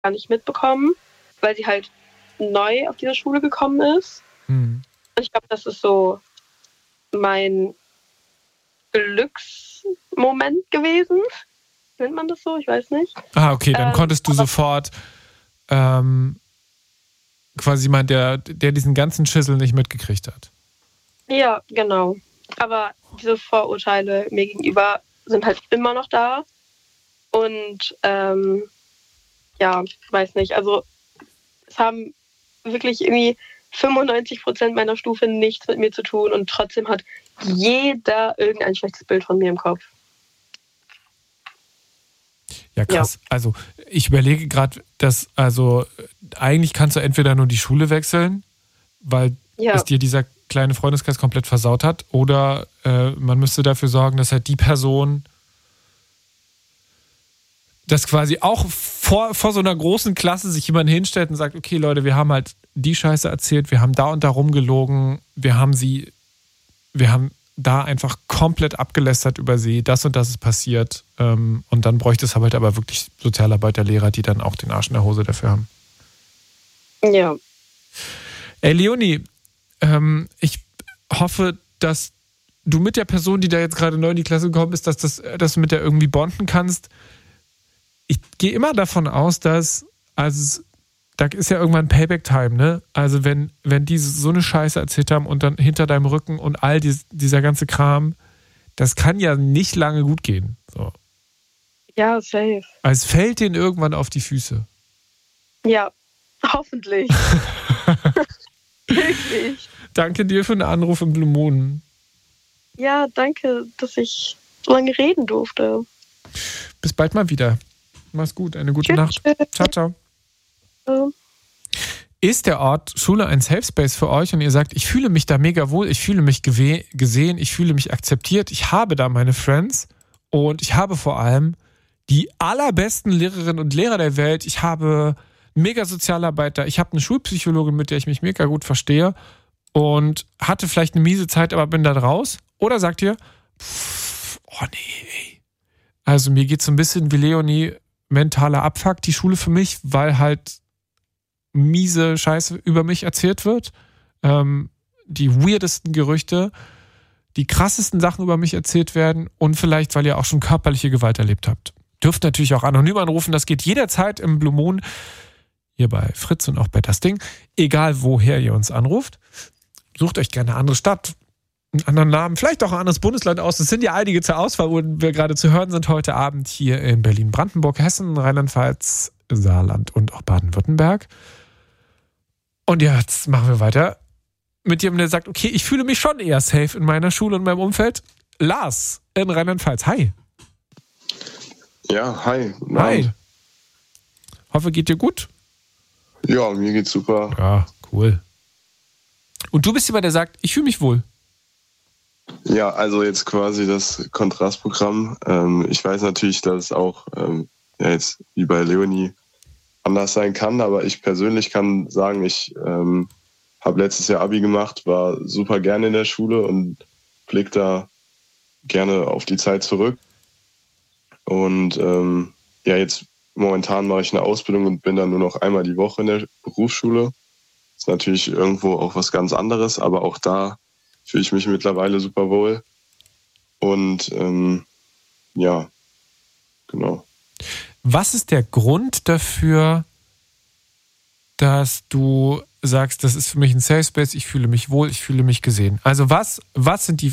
gar nicht mitbekommen, weil sie halt neu auf diese Schule gekommen ist. Und ich glaube, das ist so mein Glücksmoment gewesen. Nennt man das so? Ich weiß nicht. Ah, okay, dann konntest du sofort quasi jemand, der diesen ganzen Schissel nicht mitgekriegt hat. Ja, genau. Aber diese Vorurteile mir gegenüber sind halt immer noch da. Und weiß nicht. Also es haben wirklich irgendwie 95% meiner Stufe nichts mit mir zu tun und trotzdem hat jeder irgendein schlechtes Bild von mir im Kopf. Ja, krass. Ja. Also ich überlege gerade, dass, also eigentlich kannst du entweder nur die Schule wechseln, weil es dir dieser kleine Freundeskreis komplett versaut hat, oder man müsste dafür sorgen, dass halt die Person dass quasi auch vor so einer großen Klasse sich jemand hinstellt und sagt, okay Leute, wir haben halt die Scheiße erzählt, wir haben da und da rumgelogen, wir haben da einfach komplett abgelästert über sie, das und das ist passiert. Und dann bräuchte es halt aber wirklich Sozialarbeiterlehrer, die dann auch den Arsch in der Hose dafür haben. Ja. Ey, Leonie, ich hoffe, dass du mit der Person, die da jetzt gerade neu in die Klasse gekommen ist, dass du mit der irgendwie bonden kannst. Ich gehe immer davon aus, dass, also da ist ja irgendwann Payback-Time, ne? Also wenn die so eine Scheiße erzählt haben und dann hinter deinem Rücken und all dieser ganze Kram, das kann ja nicht lange gut gehen. So. Ja, safe. Also es fällt denen irgendwann auf die Füße. Ja, hoffentlich. Wirklich. Danke dir für den Anruf im Blue Moon. Ja, danke, dass ich so lange reden durfte. Bis bald mal wieder. Mach's gut, eine gute Nacht. Ciao, ciao. Ist der Ort Schule ein Safe Space für euch und ihr sagt, ich fühle mich da mega wohl, ich fühle mich gesehen, ich fühle mich akzeptiert, ich habe da meine Friends und ich habe vor allem die allerbesten Lehrerinnen und Lehrer der Welt, ich habe mega Sozialarbeiter, ich habe eine Schulpsychologin, mit der ich mich mega gut verstehe und hatte vielleicht eine miese Zeit, aber bin da raus? Oder sagt ihr, oh nee, ey. Also mir geht's so ein bisschen wie Leonie, mentaler Abfuck, die Schule für mich, weil halt miese Scheiße über mich erzählt wird, die weirdesten Gerüchte, die krassesten Sachen über mich erzählt werden und vielleicht, weil ihr auch schon körperliche Gewalt erlebt habt. Dürft natürlich auch anonym anrufen, das geht jederzeit im Blue Moon, hier bei Fritz und auch bei Das Ding, egal woher ihr uns anruft. Sucht euch gerne eine andere Stadt, einen anderen Namen, vielleicht auch ein anderes Bundesland aus. Es sind ja einige zur Auswahl, wo wir gerade zu hören sind heute Abend hier in Berlin, Brandenburg, Hessen, Rheinland-Pfalz, Saarland und auch Baden-Württemberg. Und jetzt machen wir weiter mit jemandem, der sagt, okay, ich fühle mich schon eher safe in meiner Schule und meinem Umfeld. Lars in Rheinland-Pfalz, hi. Ja, hi. Hi. Hoffe, geht dir gut? Ja, mir geht's super. Ja, cool. Und du bist jemand, der sagt, ich fühle mich wohl. Ja, also jetzt quasi das Kontrastprogramm. Ich weiß natürlich, dass es auch jetzt wie bei Leonie anders sein kann, aber ich persönlich kann sagen, ich habe letztes Jahr Abi gemacht, war super gerne in der Schule und blicke da gerne auf die Zeit zurück. Und jetzt momentan mache ich eine Ausbildung und bin dann nur noch einmal die Woche in der Berufsschule. Ist natürlich irgendwo auch was ganz anderes, aber auch da fühle ich mich mittlerweile super wohl. Und genau. Was ist der Grund dafür, dass du sagst, das ist für mich ein Safe Space, ich fühle mich wohl, ich fühle mich gesehen? Also was sind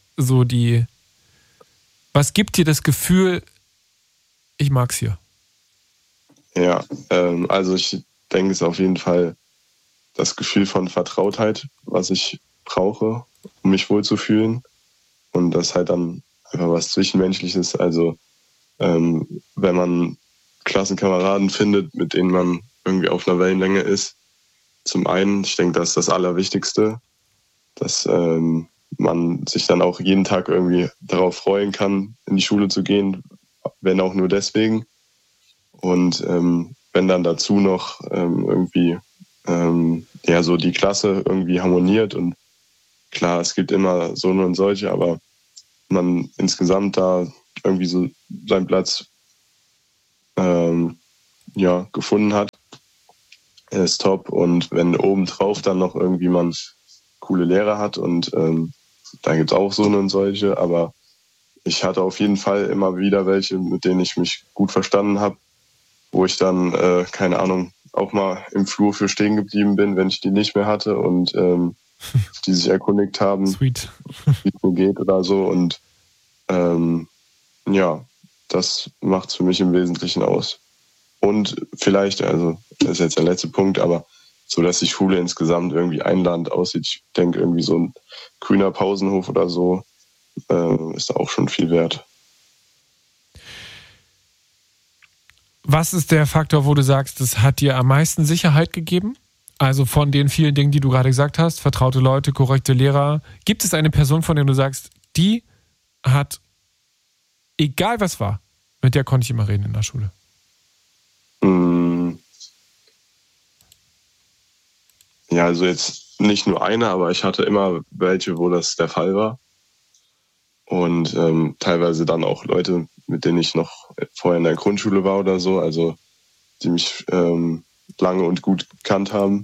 was gibt dir das Gefühl, ich mag's hier? Ja, also ich denke, es ist auf jeden Fall das Gefühl von Vertrautheit, was ich brauche, um mich wohlzufühlen. Und das halt dann einfach was Zwischenmenschliches. Also wenn man Klassenkameraden findet, mit denen man irgendwie auf einer Wellenlänge ist. Zum einen, ich denke, das ist das Allerwichtigste, dass man sich dann auch jeden Tag irgendwie darauf freuen kann, in die Schule zu gehen, wenn auch nur deswegen. Und wenn dann dazu noch irgendwie so die Klasse irgendwie harmoniert und klar, es gibt immer so und solche, aber man insgesamt da irgendwie so seinen Platz gefunden hat, ist top. Und wenn obendrauf dann noch irgendwie man coole Lehrer hat und da gibt es auch so und solche, aber ich hatte auf jeden Fall immer wieder welche, mit denen ich mich gut verstanden habe, wo ich dann, keine Ahnung, auch mal im Flur für stehen geblieben bin, wenn ich die nicht mehr hatte und die sich erkundigt haben, Sweet. wie es so geht oder so. Und das macht es für mich im Wesentlichen aus. Und vielleicht, also das ist jetzt der letzte Punkt, aber so, dass die Schule insgesamt irgendwie einladend aussieht. Ich denke, irgendwie so ein grüner Pausenhof oder so ist auch schon viel wert. Was ist der Faktor, wo du sagst, das hat dir am meisten Sicherheit gegeben? Also von den vielen Dingen, die du gerade gesagt hast, vertraute Leute, korrekte Lehrer. Gibt es eine Person, von der du sagst, die hat, egal was war, mit der konnte ich immer reden in der Schule? Ja, also jetzt nicht nur eine, aber ich hatte immer welche, wo das der Fall war. Und teilweise dann auch Leute, mit denen ich noch vorher in der Grundschule war oder so, also die mich lange und gut gekannt haben.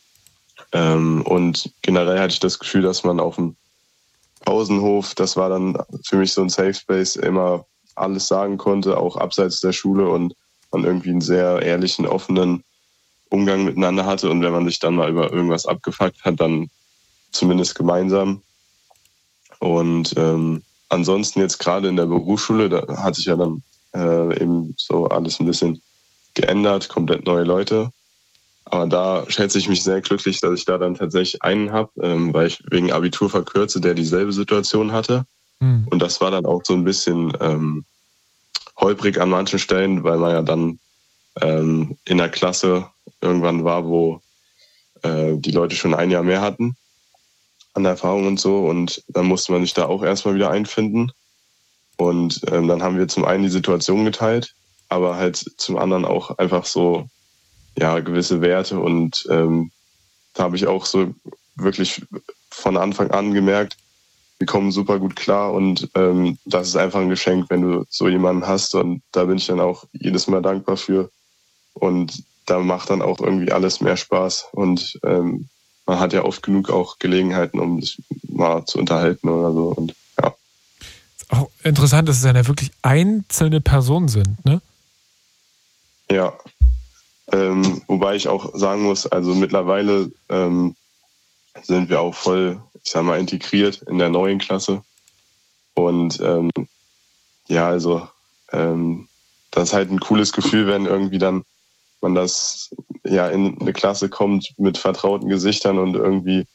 Und generell hatte ich das Gefühl, dass man auf dem Pausenhof, das war dann für mich so ein Safe Space, immer alles sagen konnte, auch abseits der Schule, und man irgendwie einen sehr ehrlichen, offenen Umgang miteinander hatte. Und wenn man sich dann mal über irgendwas abgefuckt hat, dann zumindest gemeinsam. Und ansonsten jetzt gerade in der Berufsschule, da hat sich ja dann eben so alles ein bisschen geändert, komplett neue Leute. Aber da schätze ich mich sehr glücklich, dass ich da dann tatsächlich einen habe, weil ich wegen Abitur verkürze, der dieselbe Situation hatte. Und das war dann auch so ein bisschen holprig an manchen Stellen, weil man ja dann in der Klasse irgendwann war, wo die Leute schon ein Jahr mehr hatten an Erfahrung und so. Und dann musste man sich da auch erstmal wieder einfinden. Und dann haben wir zum einen die Situation geteilt, aber halt zum anderen auch einfach so gewisse Werte. Und da habe ich auch so wirklich von Anfang an gemerkt, wir kommen super gut klar, und das ist einfach ein Geschenk, wenn du so jemanden hast, und da bin ich dann auch jedes Mal dankbar für, und da macht dann auch irgendwie alles mehr Spaß, und man hat ja oft genug auch Gelegenheiten, um sich mal zu unterhalten oder so, und ja. Ist auch interessant, dass es ja wirklich einzelne Personen sind, ne? Ja, wobei ich auch sagen muss, also mittlerweile sind wir auch voll, ich sag mal, integriert in der neuen Klasse. Und das ist halt ein cooles Gefühl, wenn irgendwie dann man das in eine Klasse kommt mit vertrauten Gesichtern und irgendwie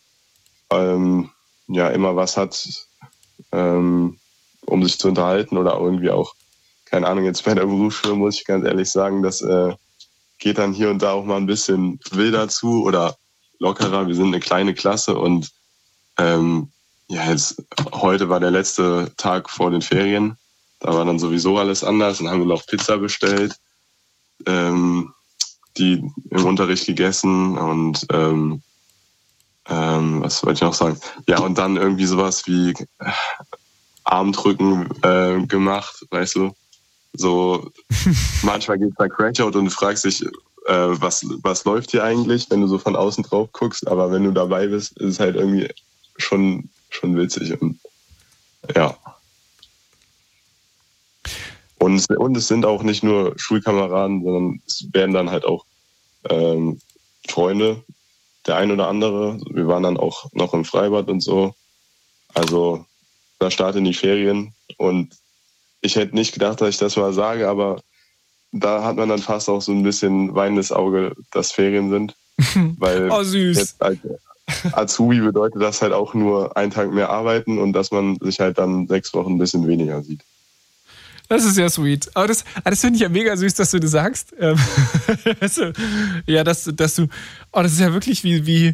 immer was hat, um sich zu unterhalten, oder irgendwie auch, keine Ahnung, jetzt bei der Berufsschule muss ich ganz ehrlich sagen, das geht dann hier und da auch mal ein bisschen wilder zu oder lockerer. Wir sind eine kleine Klasse, und jetzt heute war der letzte Tag vor den Ferien. Da war dann sowieso alles anders. Dann haben wir noch Pizza bestellt, die im Unterricht gegessen, und was wollte ich noch sagen? Ja, und dann irgendwie sowas wie Armdrücken gemacht, weißt du? So, manchmal geht's da Crackout und du fragst dich, was läuft hier eigentlich, wenn du so von außen drauf guckst, aber wenn du dabei bist, ist es halt irgendwie schon witzig, und ja. Und es sind auch nicht nur Schulkameraden, sondern es werden dann halt auch Freunde, der ein oder andere. Wir waren dann auch noch im Freibad und so. Also da starten die Ferien, und ich hätte nicht gedacht, dass ich das mal sage, aber da hat man dann fast auch so ein bisschen weinendes Auge, dass Ferien sind. Weil süß. Jetzt als Azubi bedeutet das halt auch nur einen Tag mehr arbeiten, und dass man sich halt dann 6 Wochen ein bisschen weniger sieht. Das ist ja sweet. Aber das finde ich ja mega süß, dass du das sagst. Weißt du, ja, dass du, das ist ja wirklich wie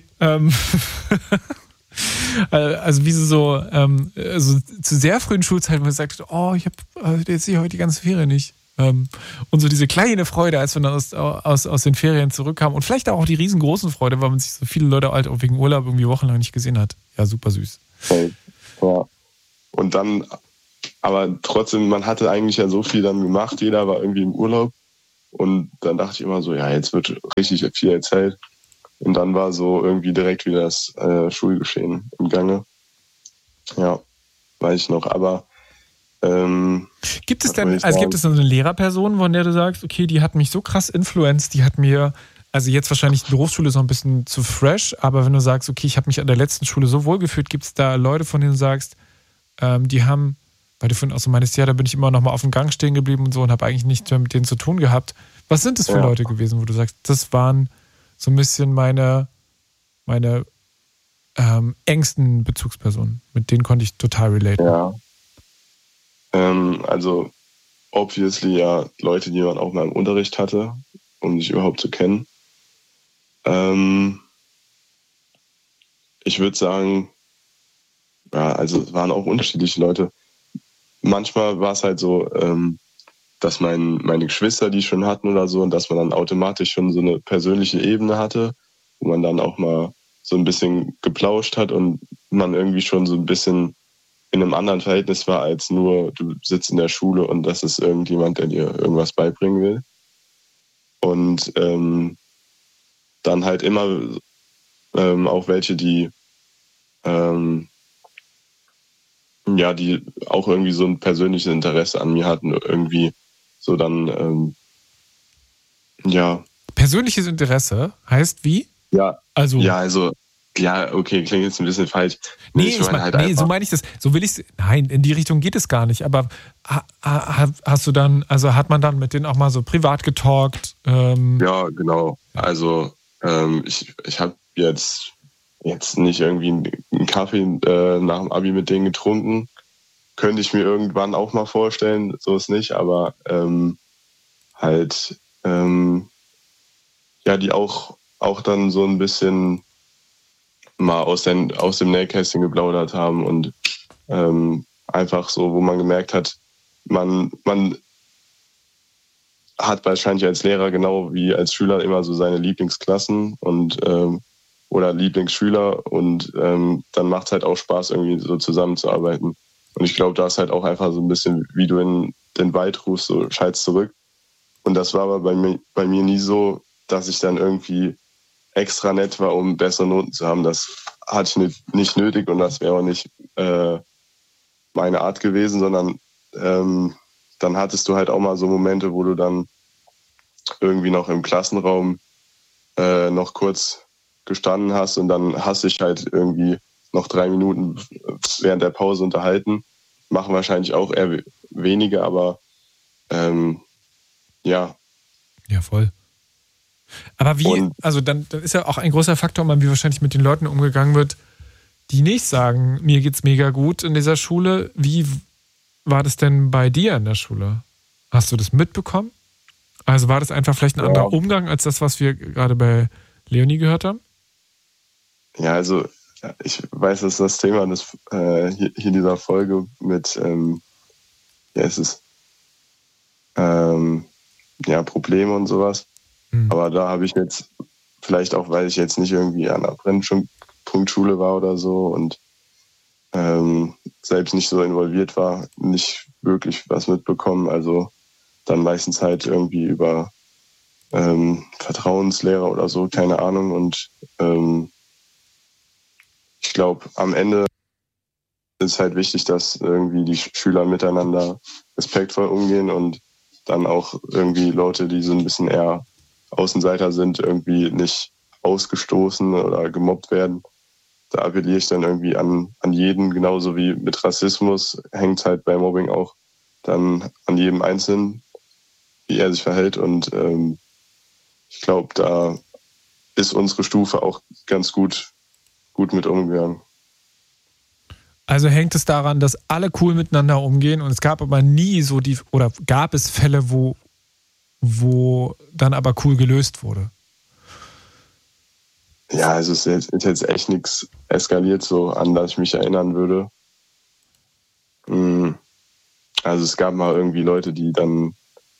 also wie so zu sehr frühen Schulzeiten, wo man sagt, ich habe jetzt sehe ich heute die ganze Ferien nicht. Und so diese kleine Freude, als man aus den Ferien zurückkam, und vielleicht auch die riesengroßen Freude, weil man sich so viele Leute halt auch wegen Urlaub irgendwie wochenlang nicht gesehen hat. Ja, super süß. Ja. Und dann, aber trotzdem, man hatte eigentlich ja so viel dann gemacht, jeder war irgendwie im Urlaub, Und dann dachte ich immer so, ja, jetzt wird richtig viel erzählt. Und dann war so irgendwie direkt wieder das Schulgeschehen im Gange. Ja, weiß ich noch. Aber gibt es denn, also gibt es so eine Lehrerperson, von der du sagst, okay, die hat mich so krass influenced, die hat mir, also jetzt wahrscheinlich die Berufsschule ist noch ein bisschen zu fresh, aber wenn du sagst, okay, ich habe mich an der letzten Schule so wohl gefühlt, gibt es da Leute, von denen du sagst, die haben, weil du vorhin auch so meinst, ja, da bin ich immer noch mal auf dem Gang stehen geblieben und so und habe eigentlich nichts mehr mit denen zu tun gehabt. Was sind das für Leute gewesen, wo du sagst, das waren so ein bisschen meine engsten Bezugspersonen, mit denen konnte ich total relaten. Ja. Also obviously ja Leute, die man auch mal im Unterricht hatte, um sich überhaupt zu kennen. Ich würde sagen, ja, also es waren auch unterschiedliche Leute. Manchmal war es halt so, dass meine Geschwister die schon hatten oder so und dass man dann automatisch schon so eine persönliche Ebene hatte, wo man dann auch mal so ein bisschen geplauscht hat und man irgendwie schon so ein bisschen in einem anderen Verhältnis war, als nur du sitzt in der Schule und das ist irgendjemand, der dir irgendwas beibringen will. Und dann halt immer auch welche, die die auch irgendwie so ein persönliches Interesse an mir hatten, irgendwie so dann, Persönliches Interesse heißt wie? Ja, also okay, klingt jetzt ein bisschen falsch. Nee, so meine ich das. So will ich es. Nein, in die Richtung geht es gar nicht. Aber hast du dann, also hat man dann mit denen auch mal so privat getalkt? Ja, genau. Also ich habe jetzt nicht irgendwie einen Kaffee nach dem Abi mit denen getrunken. Könnte ich mir irgendwann auch mal vorstellen, so ist nicht, aber die auch dann so ein bisschen mal aus dem Nähkästchen geplaudert haben und einfach so, wo man gemerkt hat, man hat wahrscheinlich als Lehrer genau wie als Schüler immer so seine Lieblingsklassen und oder Lieblingsschüler und dann macht es halt auch Spaß, irgendwie so zusammenzuarbeiten. Und ich glaube, da ist halt auch einfach so ein bisschen, wie du in den Wald rufst, so schallst zurück. Und das war aber bei mir nie so, dass ich dann irgendwie extra nett war, um bessere Noten zu haben. Das hatte ich nicht nötig und das wäre auch nicht meine Art gewesen, sondern dann hattest du halt auch mal so Momente, wo du dann irgendwie noch im Klassenraum noch kurz gestanden hast und dann hast dich halt irgendwie noch 3 Minuten während der Pause unterhalten. Machen wahrscheinlich auch eher wenige, aber ja. Ja, voll. Aber also dann ist ja auch ein großer Faktor, wie wahrscheinlich mit den Leuten umgegangen wird, die nicht sagen, mir geht's mega gut in dieser Schule. Wie war das denn bei dir in der Schule? Hast du das mitbekommen? Also war das einfach vielleicht ein anderer Umgang als das, was wir gerade bei Leonie gehört haben? Ja, also ich weiß, dass das Thema hier dieser Folge mit Probleme und sowas. Aber da habe ich jetzt, vielleicht auch, weil ich jetzt nicht irgendwie an einer Brennpunktschule war oder so und selbst nicht so involviert war, nicht wirklich was mitbekommen. Also dann meistens halt irgendwie über Vertrauenslehrer oder so, keine Ahnung. Und ich glaube, am Ende ist halt wichtig, dass irgendwie die Schüler miteinander respektvoll umgehen und dann auch irgendwie Leute, die so ein bisschen eher Außenseiter sind, irgendwie nicht ausgestoßen oder gemobbt werden. Da appelliere ich dann irgendwie an jeden, genauso wie mit Rassismus hängt es halt bei Mobbing auch dann an jedem Einzelnen, wie er sich verhält. Und ich glaube, da ist unsere Stufe auch ganz gut mit umgegangen. Also hängt es daran, dass alle cool miteinander umgehen und es gab aber nie gab es Fälle, wo dann aber cool gelöst wurde? Ja, also es ist jetzt echt nichts eskaliert, so an das ich mich erinnern würde. Also es gab mal irgendwie Leute, die dann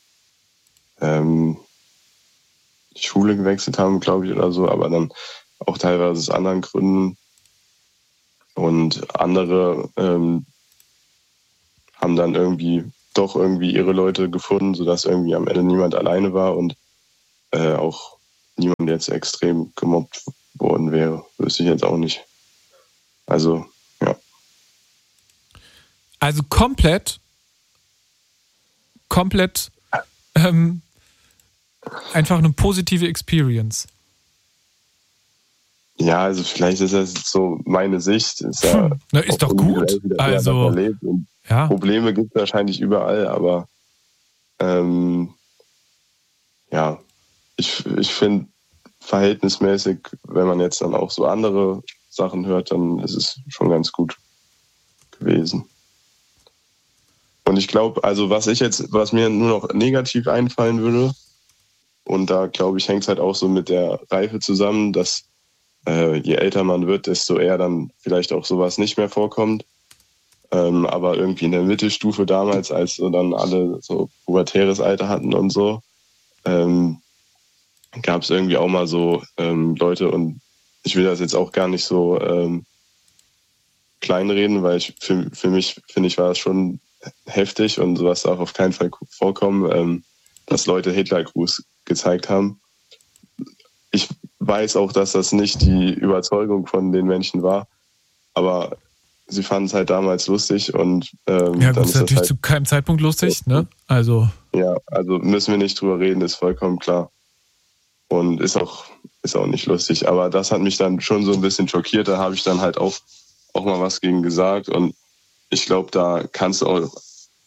die Schule gewechselt haben, glaube ich, oder so, aber dann auch teilweise aus anderen Gründen. Und andere haben dann irgendwie doch irgendwie ihre Leute gefunden, sodass irgendwie am Ende niemand alleine war und auch niemand jetzt extrem gemobbt worden wäre. Wüsste ich jetzt auch nicht. Also, ja. Also komplett einfach eine positive Experience. Ja, also vielleicht ist das so meine Sicht. Ist doch gut. Also, ja. Probleme gibt es wahrscheinlich überall, aber ja, ich finde verhältnismäßig, wenn man jetzt dann auch so andere Sachen hört, dann ist es schon ganz gut gewesen. Und ich glaube, also was mir nur noch negativ einfallen würde, und da glaube ich, hängt es halt auch so mit der Reife zusammen, dass je älter man wird, desto eher dann vielleicht auch sowas nicht mehr vorkommt. Aber irgendwie in der Mittelstufe damals, als so dann alle so pubertäres Alter hatten und so, gab es irgendwie auch mal so Leute, und ich will das jetzt auch gar nicht so kleinreden, weil für mich, finde ich, war es schon heftig und sowas darf auf keinen Fall vorkommen, dass Leute Hitlergruß gezeigt haben. Ich weiß auch, dass das nicht die Überzeugung von den Menschen war, aber sie fanden es halt damals lustig und ja, gut, dann ist natürlich halt zu keinem Zeitpunkt lustig, ne? Also. Ja, also müssen wir nicht drüber reden, ist vollkommen klar. Und ist auch nicht lustig. Aber das hat mich dann schon so ein bisschen schockiert. Da habe ich dann halt auch mal was gegen gesagt. Und ich glaube, da kannst du auch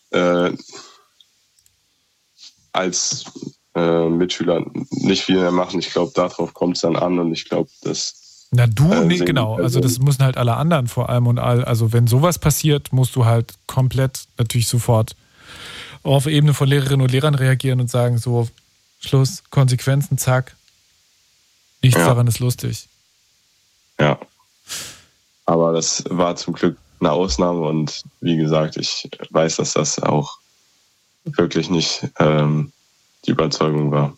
als Mitschüler nicht viel mehr machen. Ich glaube, darauf kommt es dann an. Und ich glaube, das... Na du, nee, genau. Also das müssen halt alle anderen vor allem also wenn sowas passiert, musst du halt komplett natürlich sofort auf Ebene von Lehrerinnen und Lehrern reagieren und sagen so, Schluss, Konsequenzen, zack. Nichts daran ist lustig. Ja. Aber das war zum Glück eine Ausnahme und wie gesagt, ich weiß, dass das auch wirklich nicht die Überzeugung war.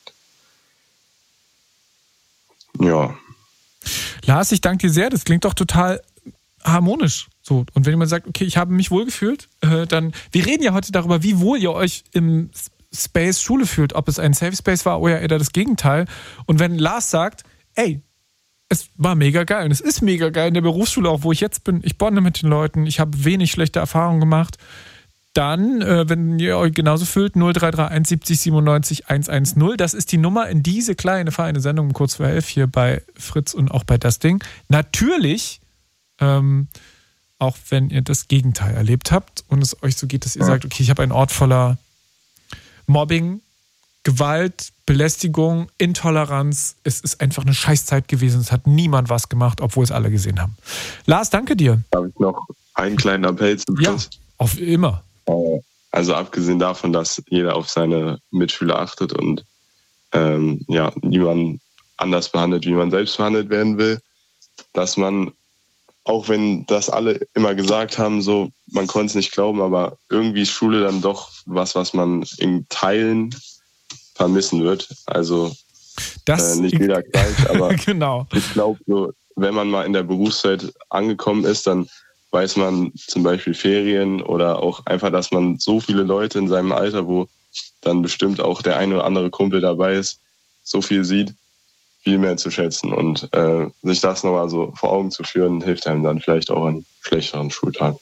Ja. Lars, ich danke dir sehr. Das klingt doch total harmonisch. So. Und wenn jemand sagt, okay, ich habe mich wohlgefühlt, dann, wir reden ja heute darüber, wie wohl ihr euch im Space Schule fühlt, ob es ein Safe Space war oder eher das Gegenteil. Und wenn Lars sagt, ey, es war mega geil und es ist mega geil in der Berufsschule, auch wo ich jetzt bin, ich bonde mit den Leuten, ich habe wenig schlechte Erfahrungen gemacht, dann, wenn ihr euch genauso fühlt, 0331 70 97 110, das ist die Nummer in diese kleine feine Sendung um kurz vor 11 hier bei Fritz und auch bei Das Ding. Natürlich, auch wenn ihr das Gegenteil erlebt habt und es euch so geht, dass ihr sagt, okay, ich habe einen Ort voller Mobbing, Gewalt, Belästigung, Intoleranz. Es ist einfach eine Scheißzeit gewesen. Es hat niemand was gemacht, obwohl es alle gesehen haben. Lars, danke dir. Habe ich noch einen kleinen Appell zum Schluss? Ja, auf immer. Also abgesehen davon, dass jeder auf seine Mitschüler achtet und niemand anders behandelt, wie man selbst behandelt werden will, dass man, auch wenn das alle immer gesagt haben, so, man konnte es nicht glauben, aber irgendwie ist Schule dann doch was man in Teilen vermissen wird. Also nicht jeder gleich, aber genau. Ich glaube, so, wenn man mal in der Berufswelt angekommen ist, dann weiß man zum Beispiel Ferien oder auch einfach, dass man so viele Leute in seinem Alter, wo dann bestimmt auch der eine oder andere Kumpel dabei ist, so viel sieht, viel mehr zu schätzen. Und sich das nochmal so vor Augen zu führen, hilft einem dann vielleicht auch an schlechteren Schultagen.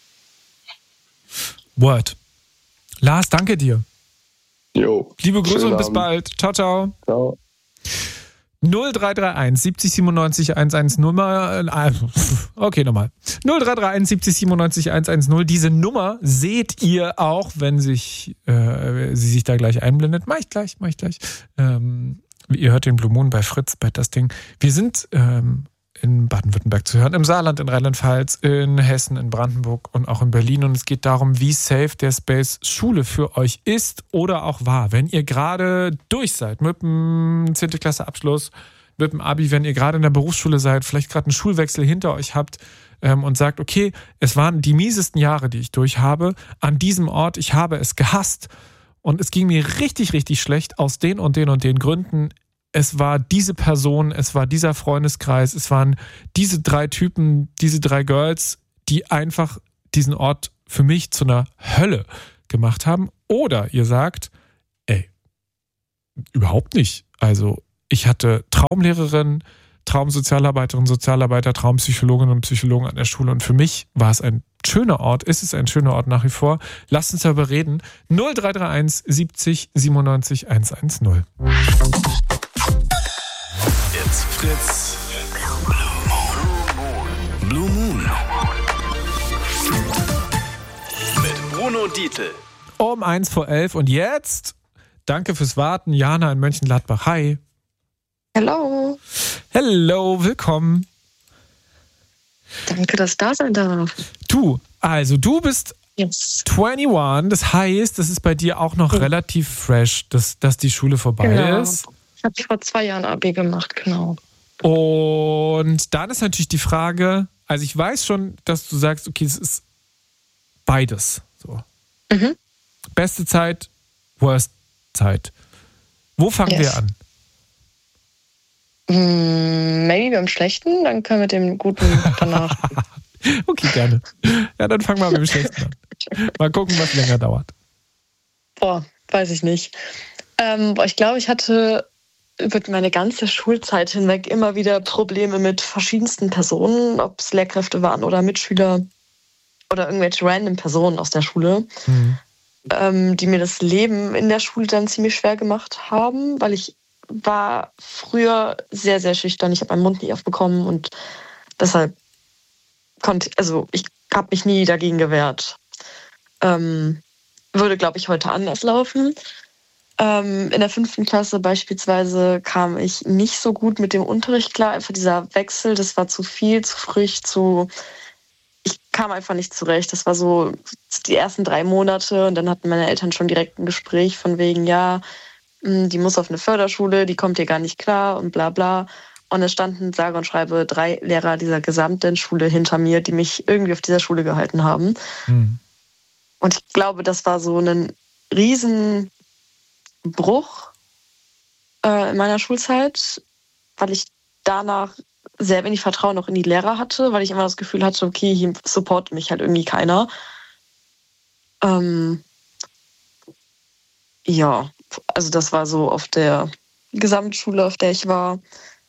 Word. Lars, danke dir. Jo. Liebe Grüße und bis bald. Ciao, ciao. Ciao. 0331 70 97 110. Okay, nochmal. 0331 70 97 110. Diese Nummer seht ihr auch, wenn sie sich da gleich einblendet. Mach ich gleich. Ihr hört den Blue Moon bei Fritz, bei Das Ding. Wir sind in Baden-Württemberg zu hören, im Saarland, in Rheinland-Pfalz, in Hessen, in Brandenburg und auch in Berlin. Und es geht darum, wie safe der Space Schule für euch ist oder auch war. Wenn ihr gerade durch seid mit dem 10. Klasse Abschluss, mit dem Abi, wenn ihr gerade in der Berufsschule seid, vielleicht gerade einen Schulwechsel hinter euch habt und sagt, okay, es waren die miesesten Jahre, die ich durch habe, an diesem Ort, ich habe es gehasst und es ging mir richtig, richtig schlecht aus den und den und den Gründen. Es war diese Person, es war dieser Freundeskreis, es waren diese 3 Typen, diese 3 Girls, die einfach diesen Ort für mich zu einer Hölle gemacht haben. Oder ihr sagt, überhaupt nicht. Also ich hatte Traumlehrerin, Traumsozialarbeiterin, Sozialarbeiter, Traumpsychologinnen und Psychologen an der Schule und für mich war es ein schöner Ort, ist es ein schöner Ort nach wie vor. Lasst uns darüber reden. 0331 70 97 110. It's Fritz. Blue Moon. Mit Bruno Dietl. Um 11:01 und jetzt, danke fürs Warten, Jana in Mönchengladbach. Hi. Hallo. Hello, willkommen. Danke, dass ich da sein darf. Du bist 21, das heißt, das ist bei dir auch noch relativ fresh, dass die Schule vorbei ist. Ich habe vor 2 Jahren Abi gemacht, genau. Und dann ist natürlich die Frage, also ich weiß schon, dass du sagst, okay, es ist beides. So. Beste Zeit, worst Zeit. Wo fangen wir an? Maybe beim Schlechten, dann können wir mit dem Guten danach. Okay, gerne. Ja, dann fangen wir mit dem Schlechten an. Mal gucken, was länger dauert. Weiß ich nicht. Ich glaube, ich hatte über meine ganze Schulzeit hinweg immer wieder Probleme mit verschiedensten Personen, ob es Lehrkräfte waren oder Mitschüler oder irgendwelche random Personen aus der Schule, die mir das Leben in der Schule dann ziemlich schwer gemacht haben, weil ich war früher sehr, sehr schüchtern. Ich habe meinen Mund nie aufbekommen und deshalb ich habe mich nie dagegen gewehrt. Würde, glaube ich, heute anders laufen. In der 5. Klasse beispielsweise kam ich nicht so gut mit dem Unterricht klar. Einfach dieser Wechsel, das war zu viel, zu frisch, ich kam einfach nicht zurecht. Das war so die ersten 3 Monate und dann hatten meine Eltern schon direkt ein Gespräch von wegen, ja, die muss auf eine Förderschule, die kommt hier gar nicht klar und bla bla. Und es standen sage und schreibe 3 Lehrer dieser gesamten Schule hinter mir, die mich irgendwie auf dieser Schule gehalten haben. Und ich glaube, das war so ein Riesenbruch in meiner Schulzeit, weil ich danach sehr wenig Vertrauen auch in die Lehrer hatte, weil ich immer das Gefühl hatte, okay, hier supportet mich halt irgendwie keiner. Ja, also das war so auf der Gesamtschule, auf der ich war.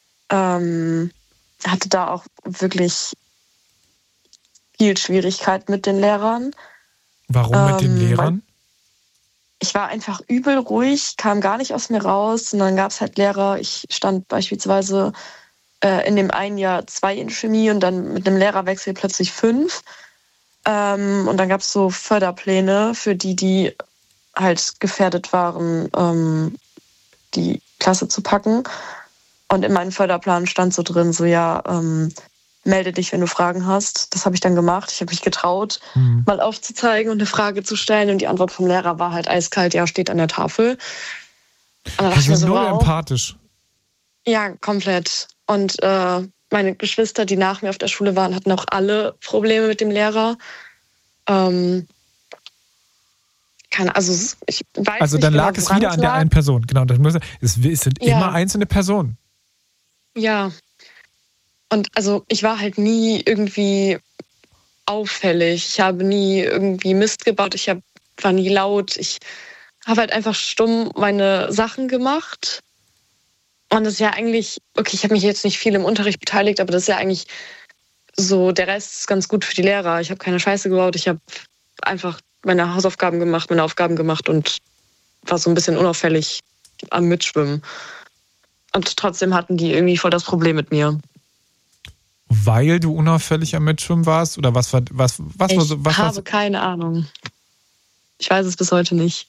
Hatte da auch wirklich viel Schwierigkeit mit den Lehrern. Warum mit den Lehrern? Ich war einfach übel ruhig, kam gar nicht aus mir raus. Und dann gab es halt Lehrer. Ich stand beispielsweise in dem einen Jahr 2 in Chemie und dann mit einem Lehrerwechsel plötzlich 5. Und dann gab es so Förderpläne für die halt gefährdet waren, die Klasse zu packen. Und in meinem Förderplan stand so drin, so ja, melde dich, wenn du Fragen hast. Das habe ich dann gemacht. Ich habe mich getraut, mal aufzuzeigen und eine Frage zu stellen. Und die Antwort vom Lehrer war halt eiskalt, ja, steht an der Tafel. Und dann dachte ich mir so, nur wow. Empathisch. Ja, komplett. Und meine Geschwister, die nach mir auf der Schule waren, hatten auch alle Probleme mit dem Lehrer. Ich weiß also nicht dann genau, lag es wieder an der einen Person. Genau, es sind immer einzelne Personen. Ja. Und also ich war halt nie irgendwie auffällig. Ich habe nie irgendwie Mist gebaut. War nie laut. Ich habe halt einfach stumm meine Sachen gemacht. Und das ist ja eigentlich, okay, ich habe mich jetzt nicht viel im Unterricht beteiligt, aber das ist ja eigentlich so, der Rest ist ganz gut für die Lehrer. Ich habe keine Scheiße gebaut. Ich habe einfach meine Hausaufgaben gemacht, meine Aufgaben gemacht und war so ein bisschen unauffällig am Mitschwimmen. Und trotzdem hatten die irgendwie voll das Problem mit mir. Weil du unauffällig am Mitschwimmen warst? Oder was war so? Ich habe keine Ahnung. Ich weiß es bis heute nicht.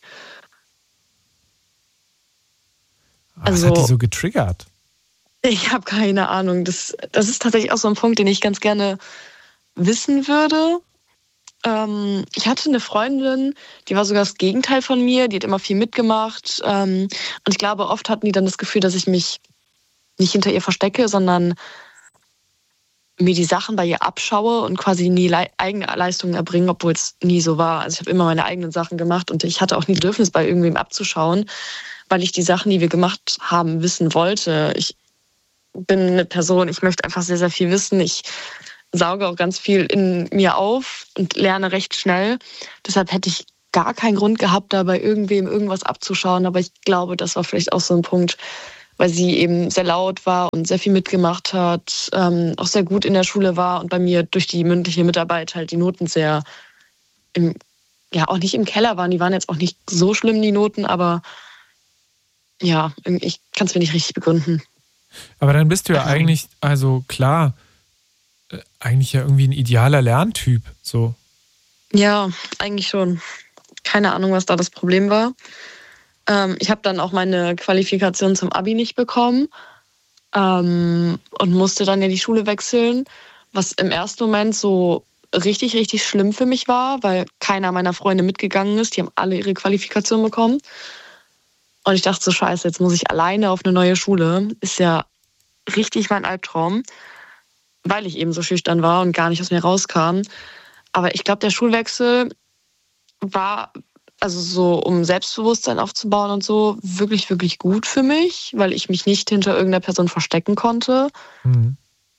Was hat die so getriggert? Ich habe keine Ahnung. Das ist tatsächlich auch so ein Punkt, den ich ganz gerne wissen würde. Ich hatte eine Freundin, die war sogar das Gegenteil von mir. Die hat immer viel mitgemacht. Und ich glaube, oft hatten die dann das Gefühl, dass ich mich nicht hinter ihr verstecke, sondern mir die Sachen bei ihr abschaue und quasi nie eigene Leistungen erbringe, obwohl es nie so war. Also ich habe immer meine eigenen Sachen gemacht und ich hatte auch nie Bedürfnis, bei irgendwem abzuschauen, weil ich die Sachen, die wir gemacht haben, wissen wollte. Ich bin eine Person, ich möchte einfach sehr, sehr viel wissen. Ich sauge auch ganz viel in mir auf und lerne recht schnell. Deshalb hätte ich gar keinen Grund gehabt, da bei irgendwem irgendwas abzuschauen. Aber ich glaube, das war vielleicht auch so ein Punkt, weil sie eben sehr laut war und sehr viel mitgemacht hat, auch sehr gut in der Schule war und bei mir durch die mündliche Mitarbeit halt die Noten sehr auch nicht im Keller waren. Die waren jetzt auch nicht so schlimm, die Noten, aber ja, ich kann es mir nicht richtig begründen. Aber dann bist du ja eigentlich, also klar, eigentlich ja irgendwie ein idealer Lerntyp, so. Ja, eigentlich schon. Keine Ahnung, was da das Problem war. Ich habe dann auch meine Qualifikation zum Abi nicht bekommen und musste dann ja die Schule wechseln, was im ersten Moment so richtig, richtig schlimm für mich war, weil keiner meiner Freunde mitgegangen ist. Die haben alle ihre Qualifikation bekommen. Und ich dachte so, scheiße, jetzt muss ich alleine auf eine neue Schule. Ist ja richtig mein Albtraum, weil ich eben so schüchtern war und gar nicht aus mir rauskam. Aber ich glaube, der Schulwechsel war, also so um Selbstbewusstsein aufzubauen und so, wirklich, wirklich gut für mich, weil ich mich nicht hinter irgendeiner Person verstecken konnte. Mhm.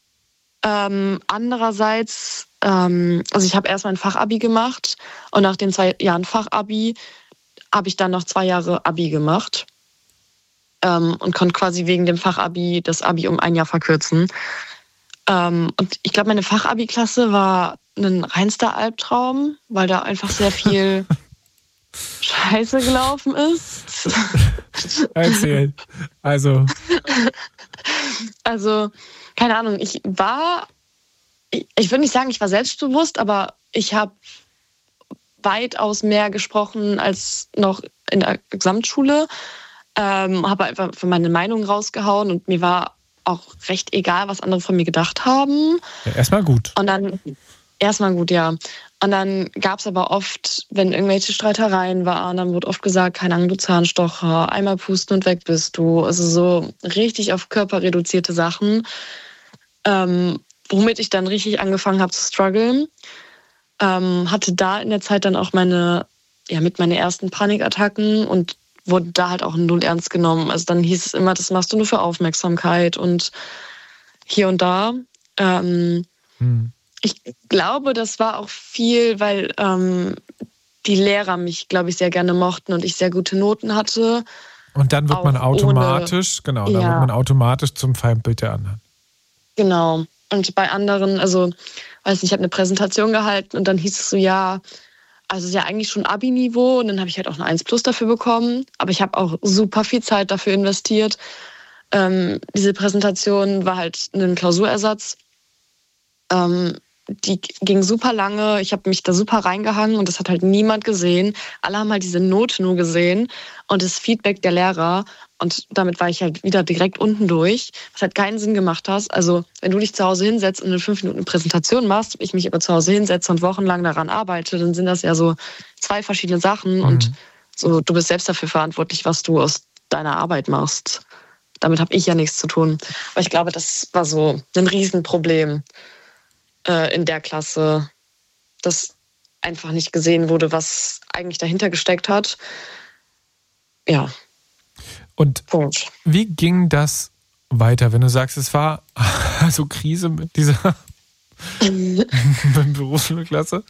Andererseits, also ich habe erst mein Fachabi gemacht und nach den 2 Jahren Fachabi habe ich dann noch 2 Jahre Abi gemacht und konnte quasi wegen dem Fachabi das Abi um 1 Jahr verkürzen. Und ich glaube, meine Fachabi-Klasse war ein reinster Albtraum, weil da einfach sehr viel Scheiße gelaufen ist. Erzähl. Also, keine Ahnung, ich würde nicht sagen, ich war selbstbewusst, aber ich habe weitaus mehr gesprochen als noch in der Gesamtschule. Habe einfach meine Meinung rausgehauen und mir war auch recht egal, was andere von mir gedacht haben. ja, erstmal gut. Und dann, erstmal gut, ja. Und dann gab es aber oft, wenn irgendwelche Streitereien waren, dann wurde oft gesagt, keine Ahnung, du Zahnstocher, einmal pusten und weg bist du. Also so richtig auf Körper reduzierte Sachen, womit ich dann richtig angefangen habe zu strugglen. Hatte da in der Zeit dann auch meine ersten Panikattacken und wurde da halt auch null ernst genommen. Also dann hieß es immer, das machst du nur für Aufmerksamkeit und hier und da. Ich glaube, das war auch viel, weil die Lehrer mich, glaube ich, sehr gerne mochten und ich sehr gute Noten hatte. Und dann wird man automatisch, wird man automatisch zum Feindbild der anderen. Genau. Und bei anderen, also, weiß nicht, ich habe eine Präsentation gehalten und dann hieß es so, ja, also ist ja eigentlich schon Abi-Niveau und dann habe ich halt auch eine 1+ dafür bekommen. Aber ich habe auch super viel Zeit dafür investiert. Diese Präsentation war halt ein Klausurersatz. Die ging super lange. Ich habe mich da super reingehangen und das hat halt niemand gesehen. Alle haben halt diese Note nur gesehen und das Feedback der Lehrer. Und damit war ich halt wieder direkt unten durch, was halt keinen Sinn gemacht hat. Also wenn du dich zu Hause hinsetzt und in 5 Minuten eine Präsentation machst, ich mich aber zu Hause hinsetze und wochenlang daran arbeite, dann sind das ja so 2 verschiedene Sachen. Und so, du bist selbst dafür verantwortlich, was du aus deiner Arbeit machst. Damit habe ich ja nichts zu tun. Aber ich glaube, das war so ein Riesenproblem in der Klasse, dass einfach nicht gesehen wurde, was eigentlich dahinter gesteckt hat. Ja. Und wie ging das weiter, wenn du sagst, es war so Krise mit dieser Berufsschulklasse?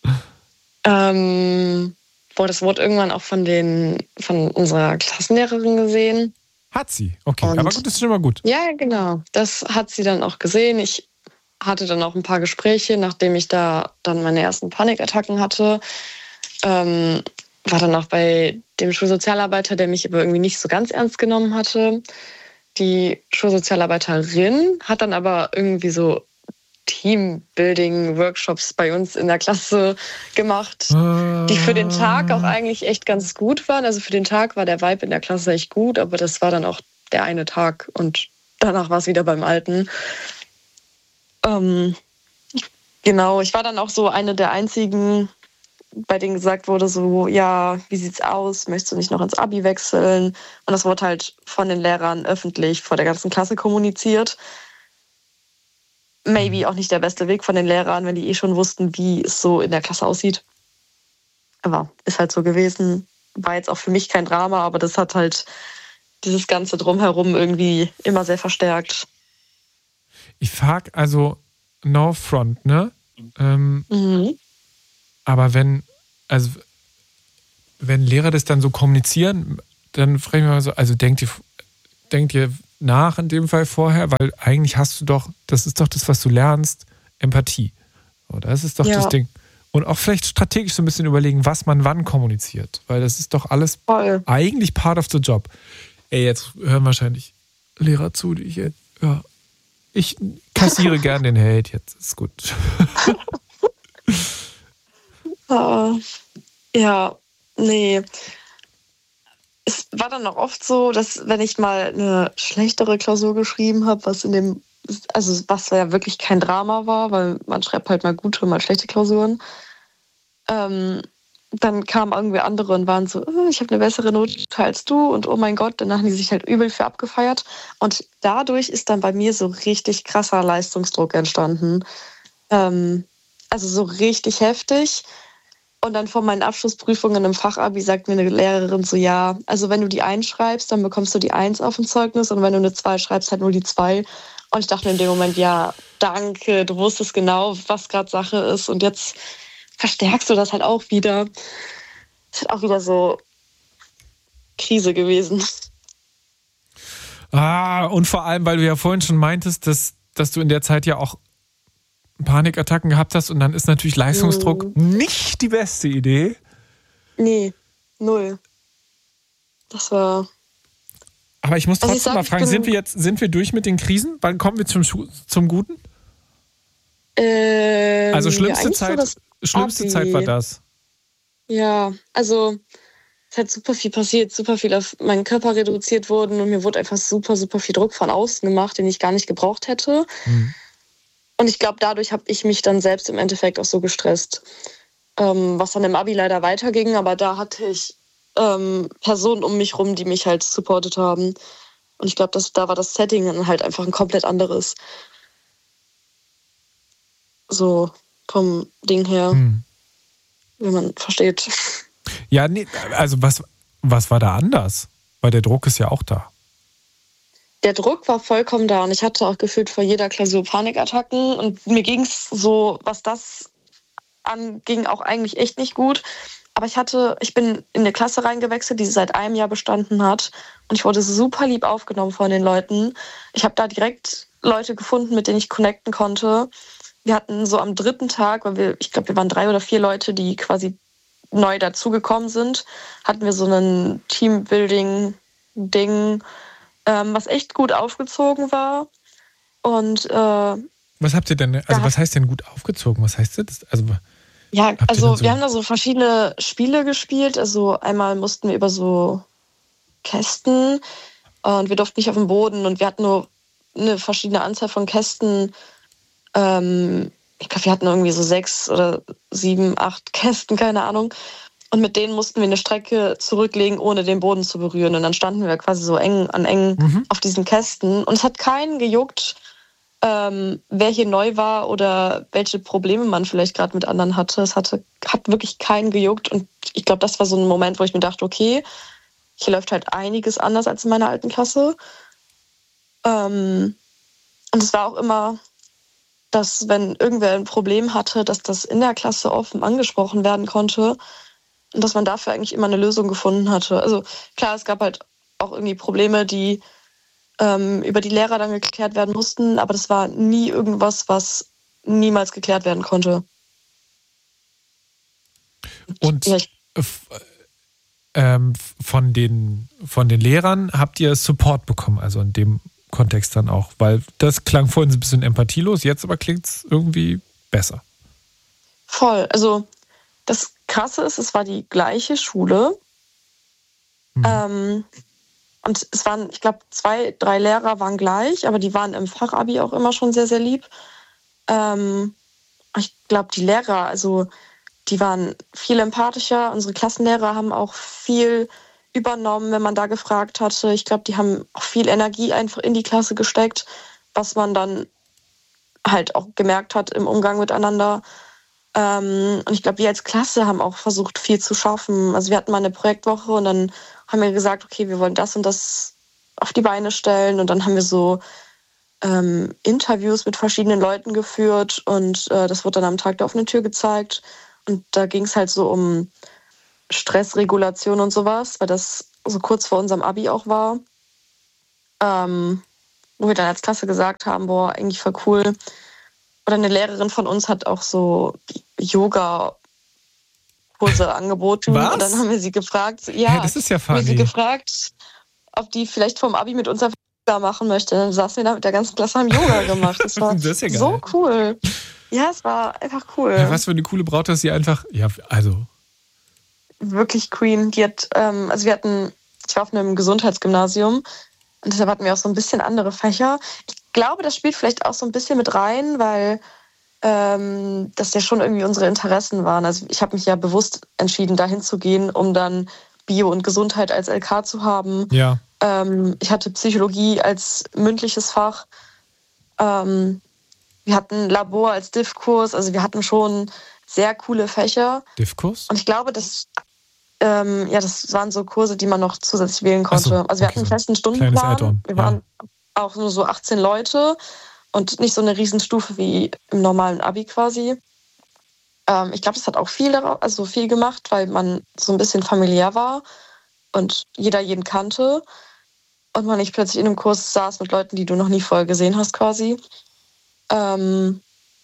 Das wurde irgendwann auch von unserer Klassenlehrerin gesehen. Hat sie? Okay, aber gut, das ist schon mal gut. Ja, genau. Das hat sie dann auch gesehen. Ich hatte dann auch ein paar Gespräche, nachdem ich da dann meine ersten Panikattacken hatte. War dann auch bei dem Schulsozialarbeiter, der mich aber irgendwie nicht so ganz ernst genommen hatte. Die Schulsozialarbeiterin hat dann aber irgendwie so Teambuilding-Workshops bei uns in der Klasse gemacht, die für den Tag auch eigentlich echt ganz gut waren. Also für den Tag war der Vibe in der Klasse echt gut, aber das war dann auch der eine Tag und danach war es wieder beim Alten. Genau, ich war dann auch so eine der einzigen, bei denen gesagt wurde so, ja, wie sieht's aus? Möchtest du nicht noch ins Abi wechseln? Und das wurde halt von den Lehrern öffentlich vor der ganzen Klasse kommuniziert. Maybe auch nicht der beste Weg von den Lehrern, wenn die schon wussten, wie es so in der Klasse aussieht. Aber ist halt so gewesen. War jetzt auch für mich kein Drama, aber das hat halt dieses Ganze drumherum irgendwie immer sehr verstärkt. Ich frage also, no front, ne? Aber wenn Lehrer das dann so kommunizieren, dann frage ich mich mal so, also denkt ihr nach in dem Fall vorher, weil eigentlich hast du doch, das ist doch das, was du lernst, Empathie. Oder das ist doch das Ding. Und auch vielleicht strategisch so ein bisschen überlegen, was man wann kommuniziert. Weil das ist doch alles eigentlich part of the job. Ey, jetzt hören wahrscheinlich Lehrer zu, die ich kassiere gern den Hate jetzt. Ist gut. Nee. Es war dann auch oft so, dass wenn ich mal eine schlechtere Klausur geschrieben habe, was ja wirklich kein Drama war, weil man schreibt halt mal gute und mal schlechte Klausuren, dann kamen irgendwie andere und waren so, ich habe eine bessere Note als du und oh mein Gott, dann haben die sich halt übel für abgefeiert. Und dadurch ist dann bei mir so richtig krasser Leistungsdruck entstanden. Also so richtig heftig. Und dann vor meinen Abschlussprüfungen im Fachabi sagt mir eine Lehrerin so, ja, also wenn du die 1 schreibst, dann bekommst du die 1 auf dem Zeugnis und wenn du eine 2 schreibst, halt nur die 2. Und ich dachte mir in dem Moment, ja, danke, du wusstest genau, was gerade Sache ist und jetzt verstärkst du das halt auch wieder. Das ist auch wieder so Krise gewesen. Und vor allem, weil du ja vorhin schon meintest, dass du in der Zeit ja auch Panikattacken gehabt hast und dann ist natürlich Leistungsdruck nicht die beste Idee. Nee, 0. Das war... Aber ich muss trotzdem mal fragen, sind wir durch mit den Krisen? Wann kommen wir zum Guten? Also schlimmste Zeit war das. Ja, also es hat super viel passiert, super viel auf meinen Körper reduziert worden und mir wurde einfach super, super viel Druck von außen gemacht, den ich gar nicht gebraucht hätte. Und ich glaube, dadurch habe ich mich dann selbst im Endeffekt auch so gestresst. Was dann im Abi leider weiterging, aber da hatte ich Personen um mich rum, die mich halt supportet haben. Und ich glaube, da war das Setting dann halt einfach ein komplett anderes. So vom Ding her, wie man versteht. Ja, nee, also was war da anders? Weil der Druck ist ja auch da. Der Druck war vollkommen da und ich hatte auch gefühlt vor jeder Klausur Panikattacken und mir ging es so, was das anging, auch eigentlich echt nicht gut. Aber ich bin in eine Klasse reingewechselt, die seit einem Jahr bestanden hat und ich wurde super lieb aufgenommen von den Leuten. Ich habe da direkt Leute gefunden, mit denen ich connecten konnte. Wir hatten so am 3. Tag, weil ich glaube, wir waren 3 oder 4 Leute, die quasi neu dazugekommen sind, hatten wir so ein Teambuilding-Ding, was echt gut aufgezogen war. Und was habt ihr denn, also was heißt denn gut aufgezogen? Was heißt das? Wir haben da so verschiedene Spiele gespielt. Also einmal mussten wir über so Kästen und wir durften nicht auf dem Boden und wir hatten nur eine verschiedene Anzahl von Kästen. Ich glaube, wir hatten irgendwie so 6 oder 7, 8 Kästen, keine Ahnung. Und mit denen mussten wir eine Strecke zurücklegen, ohne den Boden zu berühren. Und dann standen wir quasi so eng auf diesen Kästen. Und es hat keinen gejuckt, wer hier neu war oder welche Probleme man vielleicht gerade mit anderen hatte. Hat wirklich keinen gejuckt. Und ich glaube, das war so ein Moment, wo ich mir dachte, okay, hier läuft halt einiges anders als in meiner alten Klasse. Und es war auch immer, dass wenn irgendwer ein Problem hatte, dass das in der Klasse offen angesprochen werden konnte und dass man dafür eigentlich immer eine Lösung gefunden hatte. Also klar, es gab halt auch irgendwie Probleme, die über die Lehrer dann geklärt werden mussten, aber das war nie irgendwas, was niemals geklärt werden konnte. Und von den Lehrern habt ihr Support bekommen, also in dem Kontext dann auch, weil das klang vorhin ein bisschen empathielos, jetzt aber klingt es irgendwie besser. Voll, also das Krasse ist, es war die gleiche Schule. Und es waren, ich glaube, 2, 3 Lehrer waren gleich, aber die waren im Fachabi auch immer schon sehr, sehr lieb. Ich glaube, die Lehrer, also die waren viel empathischer. Unsere Klassenlehrer haben auch viel übernommen, wenn man da gefragt hatte. Ich glaube, die haben auch viel Energie einfach in die Klasse gesteckt, was man dann halt auch gemerkt hat im Umgang miteinander. Und ich glaube, wir als Klasse haben auch versucht, viel zu schaffen. Also wir hatten mal eine Projektwoche und dann haben wir gesagt, okay, wir wollen das und das auf die Beine stellen. Und dann haben wir so Interviews mit verschiedenen Leuten geführt und das wurde dann am Tag der offenen Tür gezeigt. Und da ging es halt so um Stressregulation und sowas, weil das so kurz vor unserem Abi auch war. Wo wir dann als Klasse gesagt haben, boah, eigentlich voll cool. Oder eine Lehrerin von uns hat auch so Yoga-Kurse angeboten. Was? Und dann haben wir sie gefragt, Hey, das ist ja haben wir sie funny. gefragt, ob die vielleicht vom Abi mit uns einfach Yoga machen möchte. Dann saßen wir da mit der ganzen Klasse, haben Yoga gemacht. Das war Das ist ja geil. so cool. Ja, es war einfach cool. Ja, was für eine coole Braut, dass sie einfach, ja, also, Wirklich Queen. Die hat, ich war auf einem Gesundheitsgymnasium und deshalb hatten wir auch so ein bisschen andere Fächer. Ich glaube, das spielt vielleicht auch so ein bisschen mit rein, weil das ja schon irgendwie unsere Interessen waren. Also ich habe mich ja bewusst entschieden, dahin zu gehen, um dann Bio und Gesundheit als LK zu haben. ja. Ich hatte Psychologie als mündliches Fach. Wir hatten Labor als Div-Kurs. Also wir hatten schon sehr coole Fächer. Div-Kurs? Und ich glaube, das waren so Kurse, die man noch zusätzlich wählen konnte. Ach so, also wir okay, hatten einen so festen ein kleines Stundenplan. Add-on, Wir waren auch nur so 18 Leute und nicht so eine Riesenstufe wie im normalen Abi quasi. Ich glaube, das hat auch viel gemacht, weil man so ein bisschen familiär war und jeder jeden kannte und man nicht plötzlich in einem Kurs saß mit Leuten, die du noch nie vorher gesehen hast quasi. Und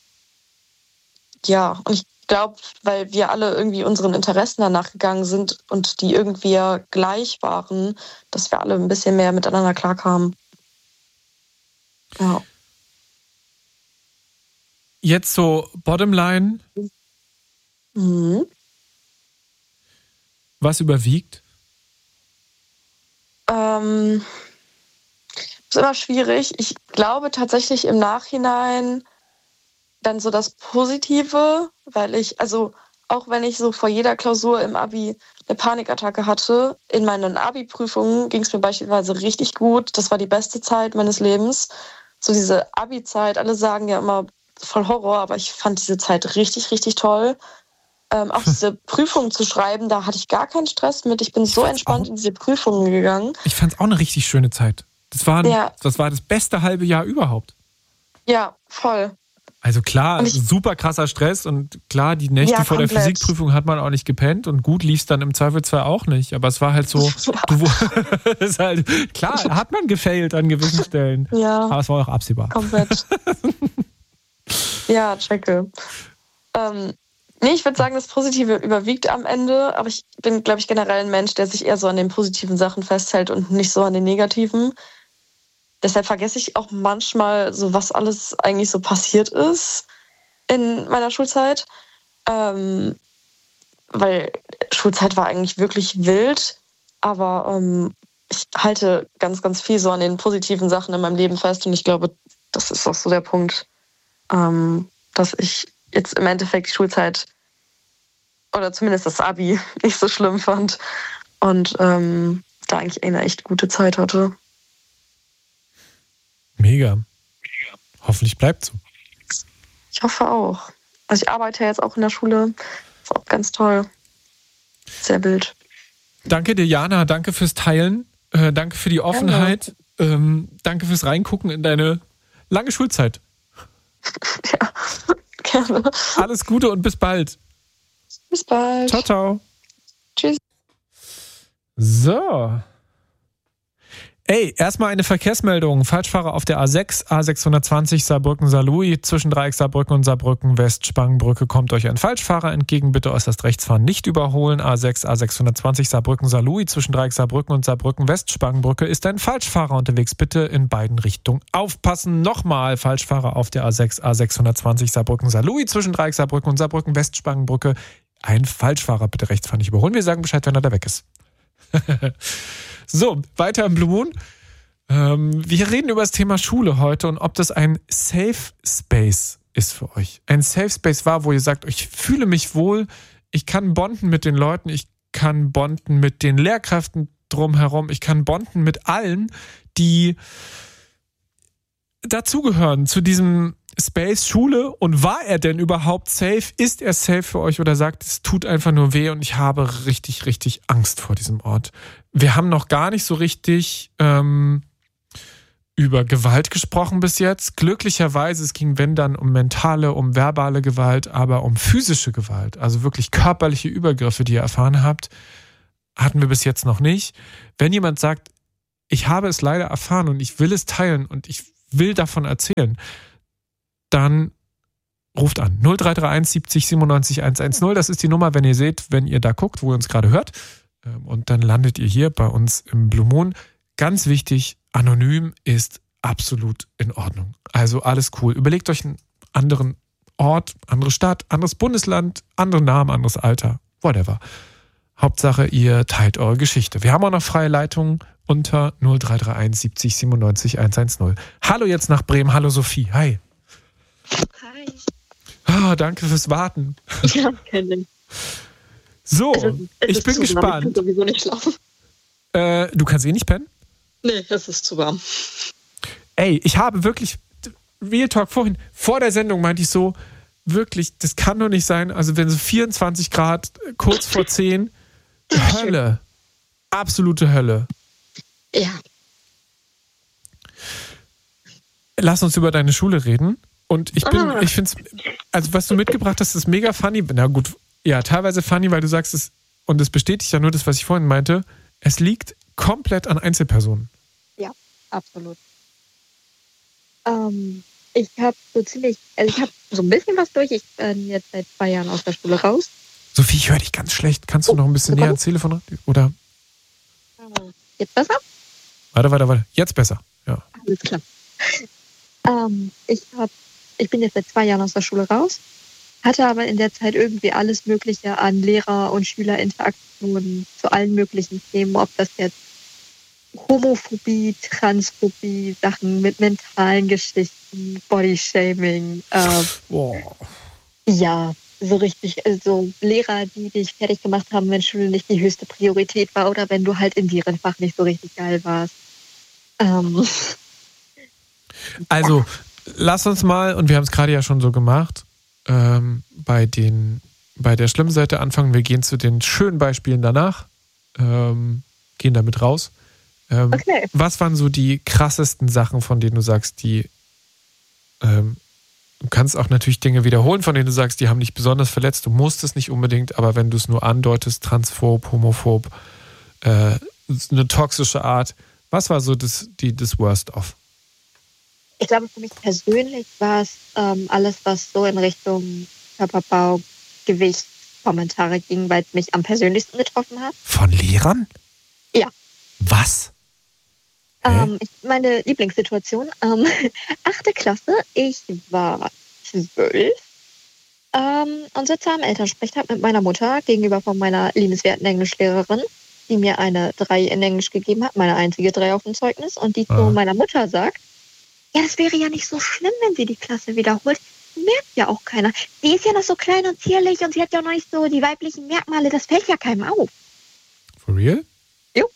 ich glaube, weil wir alle irgendwie unseren Interessen danach gegangen sind und die irgendwie ja gleich waren, dass wir alle ein bisschen mehr miteinander klarkamen. Ja. Jetzt so Bottomline, Mhm. was überwiegt? Ist immer schwierig. Ich glaube tatsächlich im Nachhinein dann so das Positive, weil auch wenn ich so vor jeder Klausur im Abi eine Panikattacke hatte, in meinen Abi-Prüfungen ging es mir beispielsweise richtig gut. Das war die beste Zeit meines Lebens. So diese Abi-Zeit, alle sagen ja immer voll Horror, aber ich fand diese Zeit richtig, richtig toll. Auch diese Prüfungen zu schreiben, da hatte ich gar keinen Stress mit. Ich bin so entspannt in diese Prüfungen gegangen. Ich fand es auch eine richtig schöne Zeit. Das war das beste halbe Jahr überhaupt. Ja, voll. Also klar, super krasser Stress und klar, die Nächte vor der komplett. Physikprüfung hat man auch nicht gepennt und gut lief es dann im Zweifelsfall auch nicht. Aber es war halt so, ist halt, klar, hat man gefailt an gewissen Stellen. Ja. Aber es war auch absehbar. Komplett. Ja, checke. Ich würde sagen, das Positive überwiegt am Ende, aber ich bin, glaube ich, generell ein Mensch, der sich eher so an den positiven Sachen festhält und nicht so an den negativen. Deshalb vergesse ich auch manchmal so, was alles eigentlich so passiert ist in meiner Schulzeit. Weil Schulzeit war eigentlich wirklich wild, aber ich halte ganz, ganz viel so an den positiven Sachen in meinem Leben fest und ich glaube, das ist auch so der Punkt, dass ich jetzt im Endeffekt die Schulzeit oder zumindest das Abi nicht so schlimm fand und da eigentlich eine echt gute Zeit hatte. Mega. Hoffentlich bleibt so. Ich hoffe auch. Also ich arbeite ja jetzt auch in der Schule. Ist auch ganz toll. Sehr wild. Danke dir, Jana. Danke fürs Teilen. Danke für die Offenheit. Danke fürs Reingucken in deine lange Schulzeit. Ja, gerne. Alles Gute und bis bald. Bis bald. Ciao, ciao. Tschüss. So. Ey, erstmal eine Verkehrsmeldung. Falschfahrer auf der A6, A620 Saarbrücken-Saarlouis, zwischen Dreieck Saarbrücken und Saarbrücken West Spangenbrücke kommt euch ein Falschfahrer entgegen. Bitte äußerst rechts fahren, nicht überholen. A6, A620 Saarbrücken-Saarlouis, zwischen Dreieck Saarbrücken und Saarbrücken West Spangenbrücke ist ein Falschfahrer unterwegs. Bitte in beiden Richtungen aufpassen. Nochmal, Falschfahrer auf der A6, A620 Saarbrücken-Saarlouis, zwischen Dreieck Saarbrücken und Saarbrücken West Spangenbrücke. Ein Falschfahrer, bitte rechts fahren, nicht überholen. Wir sagen Bescheid, wenn er da weg ist. So, weiter im Blue Moon. Wir reden über das Thema Schule heute und ob das ein Safe Space ist für euch. Ein Safe Space war, wo ihr sagt, ich fühle mich wohl, ich kann bonden mit den Leuten, ich kann bonden mit den Lehrkräften drumherum, ich kann bonden mit allen, die dazugehören zu diesem Space Schule. Und war er denn überhaupt safe? Ist er safe für euch oder sagt, es tut einfach nur weh und ich habe richtig, richtig Angst vor diesem Ort? Wir haben noch gar nicht so richtig über Gewalt gesprochen bis jetzt. Glücklicherweise, es ging, wenn dann, um mentale, um verbale Gewalt, aber um physische Gewalt, also wirklich körperliche Übergriffe, die ihr erfahren habt, hatten wir bis jetzt noch nicht. Wenn jemand sagt, ich habe es leider erfahren und ich will es teilen und ich will davon erzählen, dann ruft an. 0331 70 97 110. Das ist die Nummer, wenn ihr seht, wenn ihr da guckt, wo ihr uns gerade hört. Und dann landet ihr hier bei uns im Blue Moon. Ganz wichtig, anonym ist absolut in Ordnung. Also alles cool. Überlegt euch einen anderen Ort, andere Stadt, anderes Bundesland, anderen Namen, anderes Alter, whatever. Hauptsache, ihr teilt eure Geschichte. Wir haben auch noch freie Leitungen unter 0331 70 97 110. Hallo jetzt nach Bremen. Hallo Sophie. Hi. Hi. Ah, danke fürs Warten. Ja, kennen. So, Also, ich bin gespannt. Ich kann sowieso nicht schlafen. Du kannst eh nicht pennen? Nee, es ist zu warm. Ey, ich habe wirklich, Real Talk vorhin, vor der Sendung meinte ich so, wirklich, das kann doch nicht sein. Also wenn so 24 Grad, kurz vor 10, Hölle. Absolute Hölle. Ja. Lass uns über deine Schule reden. Und ich finde es, also was du mitgebracht hast, ist mega funny. Na gut, ja, teilweise funny, weil du sagst es, und es bestätigt ja nur das, was ich vorhin meinte, es liegt komplett an Einzelpersonen. Ja, absolut. Ich habe so ein bisschen was durch. Ich bin jetzt seit 2 Jahren aus der Schule raus. Sophie, ich höre dich ganz schlecht. Kannst du noch ein bisschen näher ans Telefon? Oder? Jetzt besser? Warte. Jetzt besser. Ja. Alles klar. Ich bin jetzt seit 2 Jahren aus der Schule raus, hatte aber in der Zeit irgendwie alles Mögliche an Lehrer- und Schülerinteraktionen zu allen möglichen Themen, ob das jetzt Homophobie, Transphobie, Sachen mit mentalen Geschichten, Bodyshaming. Ja, so richtig, so Lehrer, die dich fertig gemacht haben, wenn Schule nicht die höchste Priorität war oder wenn du halt in deren Fach nicht so richtig geil warst. Also, lass uns mal, und wir haben es gerade ja schon so gemacht, bei der schlimmen Seite anfangen. Wir gehen zu den schönen Beispielen danach, gehen damit raus. Okay. Was waren so die krassesten Sachen, von denen du sagst, du kannst auch natürlich Dinge wiederholen, von denen du sagst, die haben dich besonders verletzt, du musst es nicht unbedingt, aber wenn du es nur andeutest, transphob, homophob, eine toxische Art, was war so das Worst of? Ich glaube, für mich persönlich war es alles, was so in Richtung Körperbau, Gewicht, Kommentare ging, weil es mich am persönlichsten getroffen hat. Von Lehrern? Ja. Was? Meine Lieblingssituation, 8. Klasse, ich war 12 und sitze am Elternsprechtag mit meiner Mutter gegenüber von meiner liebenswerten Englischlehrerin, die mir eine 3 in Englisch gegeben hat, meine einzige 3 auf dem Zeugnis, und die zu meiner Mutter sagt, ja, das wäre ja nicht so schlimm, wenn sie die Klasse wiederholt. Merkt ja auch keiner. Sie ist ja noch so klein und zierlich und sie hat ja auch noch nicht so die weiblichen Merkmale. Das fällt ja keinem auf. For real? Jo.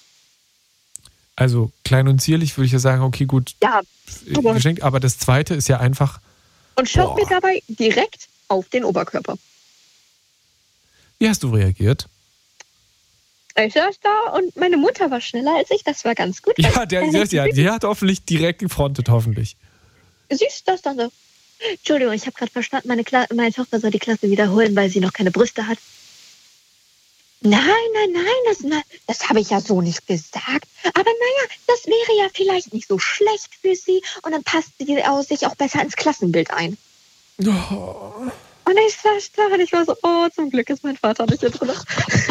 Also klein und zierlich würde ich ja sagen, okay, gut, ja, geschenkt. Aber das Zweite ist ja einfach... Und schaut mir dabei direkt auf den Oberkörper. Wie hast du reagiert? Ich saß da und meine Mutter war schneller als ich. Das war ganz gut. Ja, die hat hoffentlich direkt gefrontet, hoffentlich. Süß, das dann so. Entschuldigung, ich habe gerade verstanden, meine Tochter soll die Klasse wiederholen, weil sie noch keine Brüste hat. Nein, das habe ich ja so nicht gesagt. Aber naja, das wäre ja vielleicht nicht so schlecht für sie und dann passt sie sich auch besser ins Klassenbild ein. Oh. Und ich saß da und ich war so, oh, zum Glück ist mein Vater nicht hier drin.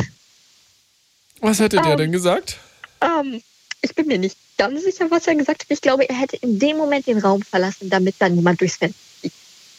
Was hätte der denn gesagt? Ich bin mir nicht ganz sicher, was er gesagt hat. Ich glaube, er hätte in dem Moment den Raum verlassen, damit dann niemand durchs Fenster fliegt.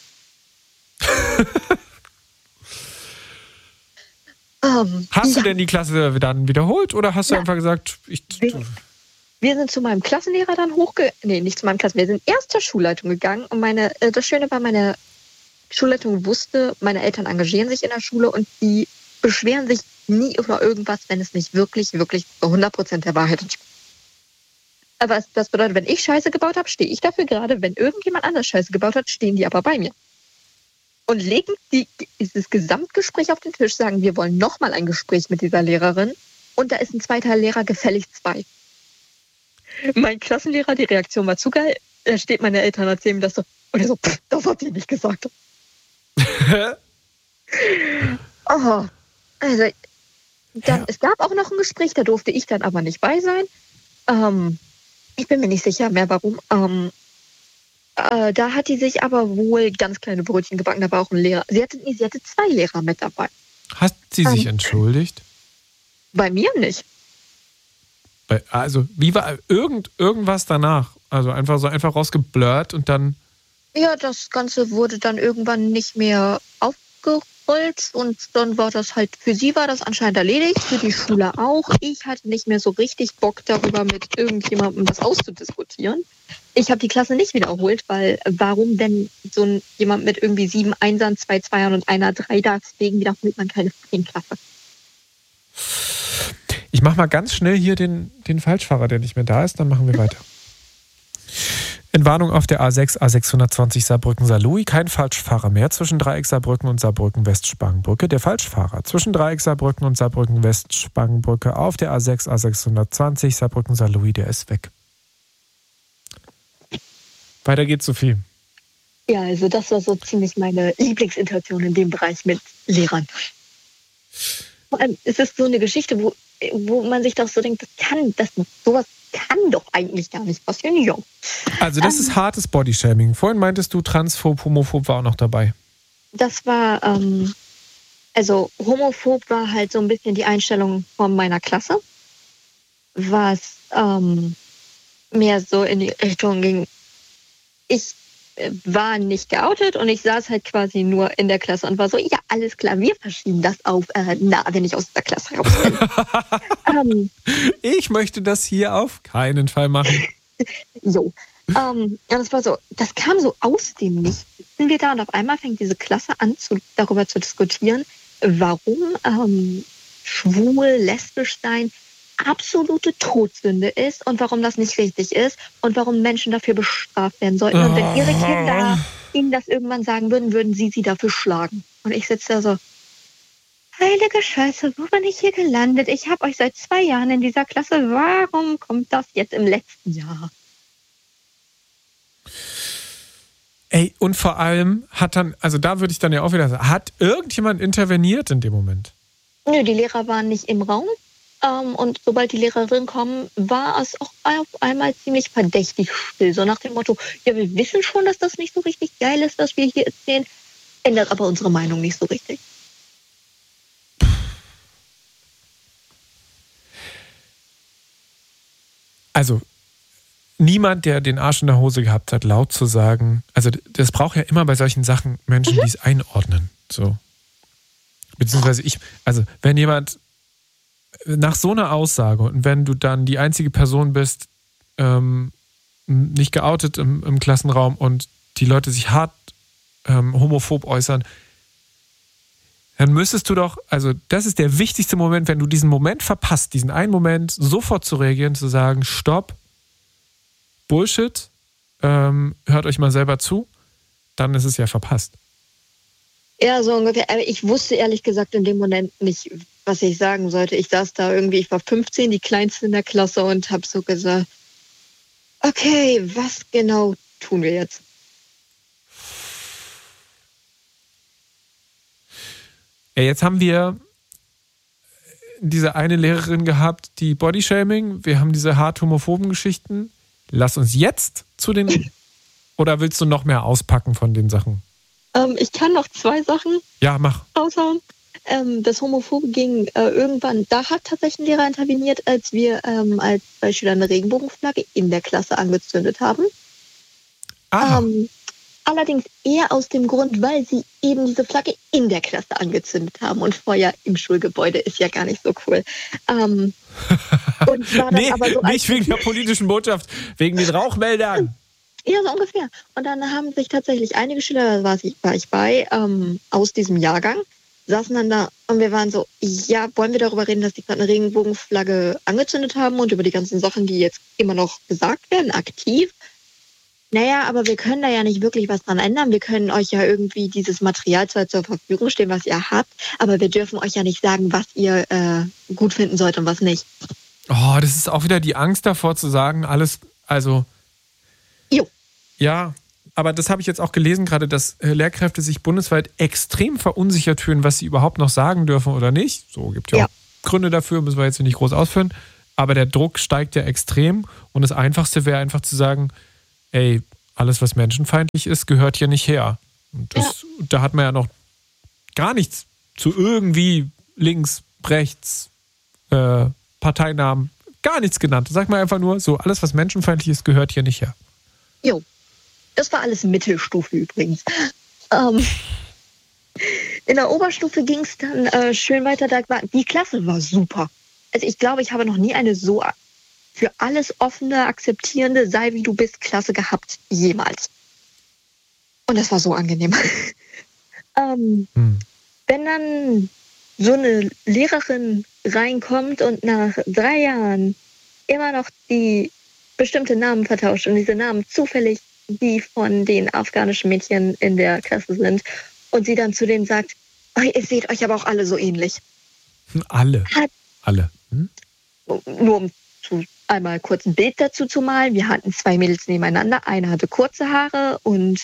Hast du denn die Klasse dann wiederholt oder hast du einfach gesagt, wir sind zu meinem Klassenlehrer dann nicht zu meinem Klassenlehrer, wir sind erst zur Schulleitung gegangen und das Schöne war, meine Schulleitung wusste, meine Eltern engagieren sich in der Schule und die beschweren sich nie über irgendwas, wenn es nicht wirklich, wirklich zu 100% der Wahrheit entspricht. Aber das bedeutet, wenn ich Scheiße gebaut habe, stehe ich dafür gerade. Wenn irgendjemand anders Scheiße gebaut hat, stehen die aber bei mir. Und legen dieses Gesamtgespräch auf den Tisch, sagen, wir wollen nochmal ein Gespräch mit dieser Lehrerin. Und da ist ein zweiter Lehrer, gefälligst 2. Mein Klassenlehrer, die Reaktion war zu geil. Da steht meine Eltern, erzählen mir das so. Und er so, das hat die nicht gesagt. Oh, also, dann, es gab auch noch ein Gespräch, da durfte ich dann aber nicht bei sein. Ich bin mir nicht sicher mehr, warum. Da hat die sich aber wohl ganz kleine Brötchen gebacken. Da war auch ein Lehrer. Sie hatte 2 Lehrer mit dabei. Hat sie sich entschuldigt? Bei mir nicht. Also, wie war irgendwas danach? Also einfach rausgeblurrt und dann... Ja, das Ganze wurde dann irgendwann nicht mehr aufgerollt und dann war das halt, für sie war das anscheinend erledigt, für die Schule auch. Ich hatte nicht mehr so richtig Bock darüber, mit irgendjemandem das auszudiskutieren. Ich habe die Klasse nicht wiederholt, weil warum denn so jemand mit irgendwie 7 Einsern, 2 Zweiern und einer 3, deswegen wiederholt man keine Klasse. Ich mache mal ganz schnell hier den Falschfahrer, der nicht mehr da ist, dann machen wir weiter. Entwarnung auf der A6, A620 Saarbrücken-Saarlouis. Kein Falschfahrer mehr zwischen Dreieck Saarbrücken und Saarbrücken-West-Spangenbrücke. Der Falschfahrer zwischen Dreieck Saarbrücken und Saarbrücken-West-Spangenbrücke auf der A6, A620 Saarbrücken-Saarlouis, der ist weg. Weiter geht's, Sophie. Ja, also das war so ziemlich meine Lieblingssituation in dem Bereich mit Lehrern. Vor allem, es ist so eine Geschichte, wo man sich doch so denkt, sowas kann doch eigentlich gar nicht passieren. Ja. Also das ist hartes Bodyshaming. Vorhin meintest du, transphob, homophob war auch noch dabei. Das war, also homophob war halt so ein bisschen die Einstellung von meiner Klasse, was mehr so in die Richtung ging, ich war nicht geoutet und ich saß halt quasi nur in der Klasse und war so, ja, alles klar, wir verschieben das auf, wenn ich aus der Klasse raus bin. Ich möchte das hier auf keinen Fall machen. Jo. Ja, das war so, das kam so aus dem Nichts. Sind wir da und auf einmal fängt diese Klasse an, darüber zu diskutieren, warum schwul, lesbisch sein absolute Todsünde ist und warum das nicht richtig ist und warum Menschen dafür bestraft werden sollten. Und wenn ihre Kinder ihnen das irgendwann sagen würden, würden sie dafür schlagen. Und ich sitze da so, heilige Scheiße, wo bin ich hier gelandet? Ich habe euch seit 2 Jahren in dieser Klasse. Warum kommt das jetzt im letzten Jahr? Ey, und vor allem hat dann, also da würde ich dann ja auch wieder sagen, hat irgendjemand interveniert in dem Moment? Nö, die Lehrer waren nicht im Raum. Und sobald die Lehrerinnen kommen, war es auch auf einmal ziemlich verdächtig still. So nach dem Motto, ja, wir wissen schon, dass das nicht so richtig geil ist, was wir hier erzählen, ändert aber unsere Meinung nicht so richtig. Also, niemand, der den Arsch in der Hose gehabt hat, laut zu sagen, also das braucht ja immer bei solchen Sachen Menschen, die es einordnen. So. Beziehungsweise wenn jemand nach so einer Aussage und wenn du dann die einzige Person bist, nicht geoutet im Klassenraum und die Leute sich hart homophob äußern, dann müsstest du doch, also das ist der wichtigste Moment, wenn du diesen Moment verpasst, diesen einen Moment sofort zu reagieren, zu sagen, stopp, Bullshit, hört euch mal selber zu, dann ist es ja verpasst. Ja, so ungefähr. Aber ich wusste ehrlich gesagt in dem Moment nicht, was ich sagen sollte. Ich saß da irgendwie, ich war 15, die Kleinste in der Klasse und habe so gesagt, okay, was genau tun wir jetzt? Ja, jetzt haben wir diese eine Lehrerin gehabt, die Bodyshaming, wir haben diese hart homophoben Geschichten. Lass uns jetzt zu den, oder willst du noch mehr auspacken von den Sachen? Ich kann noch 2 Sachen raushauen. Das Homophobe ging irgendwann, da hat tatsächlich ein Lehrer interveniert, als wir als Beispiel eine Regenbogenflagge in der Klasse angezündet haben. Allerdings eher aus dem Grund, weil sie eben diese Flagge in der Klasse angezündet haben und Feuer im Schulgebäude ist ja gar nicht so cool. Und war dann aber so nicht wegen der politischen Botschaft, wegen den Rauchmeldern. Ja, so ungefähr. Und dann haben sich tatsächlich einige Schüler, da war ich bei, aus diesem Jahrgang, saßen dann da und wir waren so, ja, wollen wir darüber reden, dass die gerade eine Regenbogenflagge angezündet haben und über die ganzen Sachen, die jetzt immer noch gesagt werden, aktiv. Naja, aber wir können da ja nicht wirklich was dran ändern. Wir können euch ja irgendwie dieses Material zwar zur Verfügung stellen, was ihr habt, aber wir dürfen euch ja nicht sagen, was ihr gut finden sollt und was nicht. Oh, das ist auch wieder die Angst davor zu sagen, alles, also. Jo. Ja, aber das habe ich jetzt auch gelesen, gerade, dass Lehrkräfte sich bundesweit extrem verunsichert fühlen, was sie überhaupt noch sagen dürfen oder nicht. So, gibt ja auch Gründe dafür, müssen wir jetzt nicht groß ausführen. Aber der Druck steigt ja extrem und das Einfachste wäre einfach zu sagen, ey, alles, was menschenfeindlich ist, gehört hier nicht her. Und da hat man ja noch gar nichts zu irgendwie links, rechts, Parteinamen, gar nichts genannt. Sag mal einfach nur, so alles, was menschenfeindlich ist, gehört hier nicht her. Jo, das war alles Mittelstufe übrigens. In der Oberstufe ging es dann schön weiter. Die Klasse war super. Also ich glaube, ich habe noch nie eine so für alles offene, akzeptierende, sei wie du bist, Klasse gehabt, jemals. Und das war so angenehm. Wenn dann so eine Lehrerin reinkommt und nach 3 Jahren immer noch die bestimmte Namen vertauscht und diese Namen zufällig die von den afghanischen Mädchen in der Klasse sind und sie dann zu denen sagt, oh, ihr seht euch aber auch alle so ähnlich. Alle. Alle. Nur um einmal kurz ein Bild dazu zu malen. Wir hatten 2 Mädels nebeneinander. Eine hatte kurze Haare und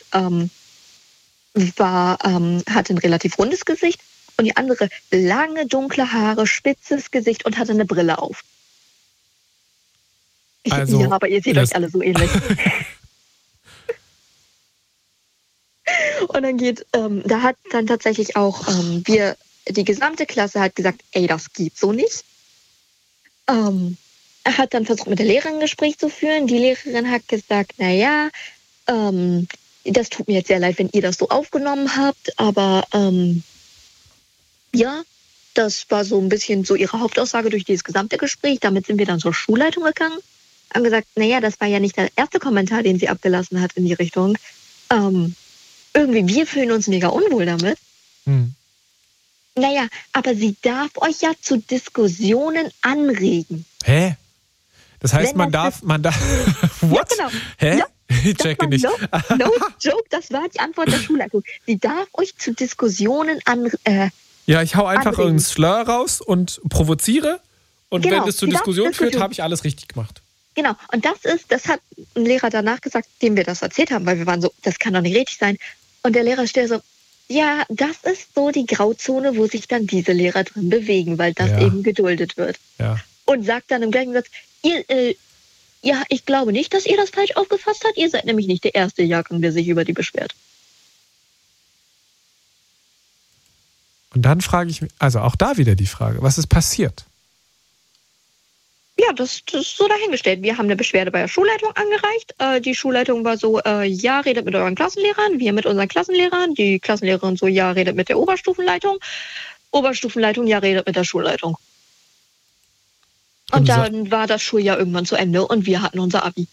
hatte ein relativ rundes Gesicht. Und die andere lange, dunkle Haare, spitzes Gesicht und hatte eine Brille auf. Also, ja, aber ihr seht euch alle so ähnlich. Und dann da hat dann tatsächlich auch die gesamte Klasse hat gesagt, ey, das geht so nicht. Er hat dann versucht, mit der Lehrerin ein Gespräch zu führen. Die Lehrerin hat gesagt, naja, das tut mir jetzt sehr leid, wenn ihr das so aufgenommen habt, aber ja, das war so ein bisschen so ihre Hauptaussage durch dieses gesamte Gespräch. Damit sind wir dann zur Schulleitung gegangen. Haben gesagt, naja, das war ja nicht der erste Kommentar, den sie abgelassen hat in die Richtung. Irgendwie, wir fühlen uns mega unwohl damit. Naja, aber sie darf euch ja zu Diskussionen anregen. Hä? Das heißt, man darf. What? Ja, genau. Hä? Ja, ich checke nicht. No joke, das war die Antwort der Schulleitung. Sie darf euch zu Diskussionen anregen. Ja, ich hau einfach irgendeinen Slur raus und provoziere. Und genau, wenn es zur Diskussion führt, habe ich alles richtig gemacht. Genau, und das hat ein Lehrer danach gesagt, dem wir das erzählt haben, weil wir waren so, das kann doch nicht richtig sein. Und der Lehrer stellt so, ja, das ist so die Grauzone, wo sich dann diese Lehrer drin bewegen, weil das eben geduldet wird. Ja. Und sagt dann im gleichen Satz, ja, ich glaube nicht, dass ihr das falsch aufgefasst habt. Ihr seid nämlich nicht der erste Jahrgang, der sich über die beschwert. Und dann frage ich mich, also auch da wieder die Frage, was ist passiert? Ja, das ist so dahingestellt. Wir haben eine Beschwerde bei der Schulleitung angereicht. Die Schulleitung war so, ja, redet mit euren Klassenlehrern, wir mit unseren Klassenlehrern. Die Klassenlehrerin so, ja, redet mit der Oberstufenleitung. Oberstufenleitung, ja, redet mit der Schulleitung. Und dann war das Schuljahr irgendwann zu Ende und wir hatten unser Abi.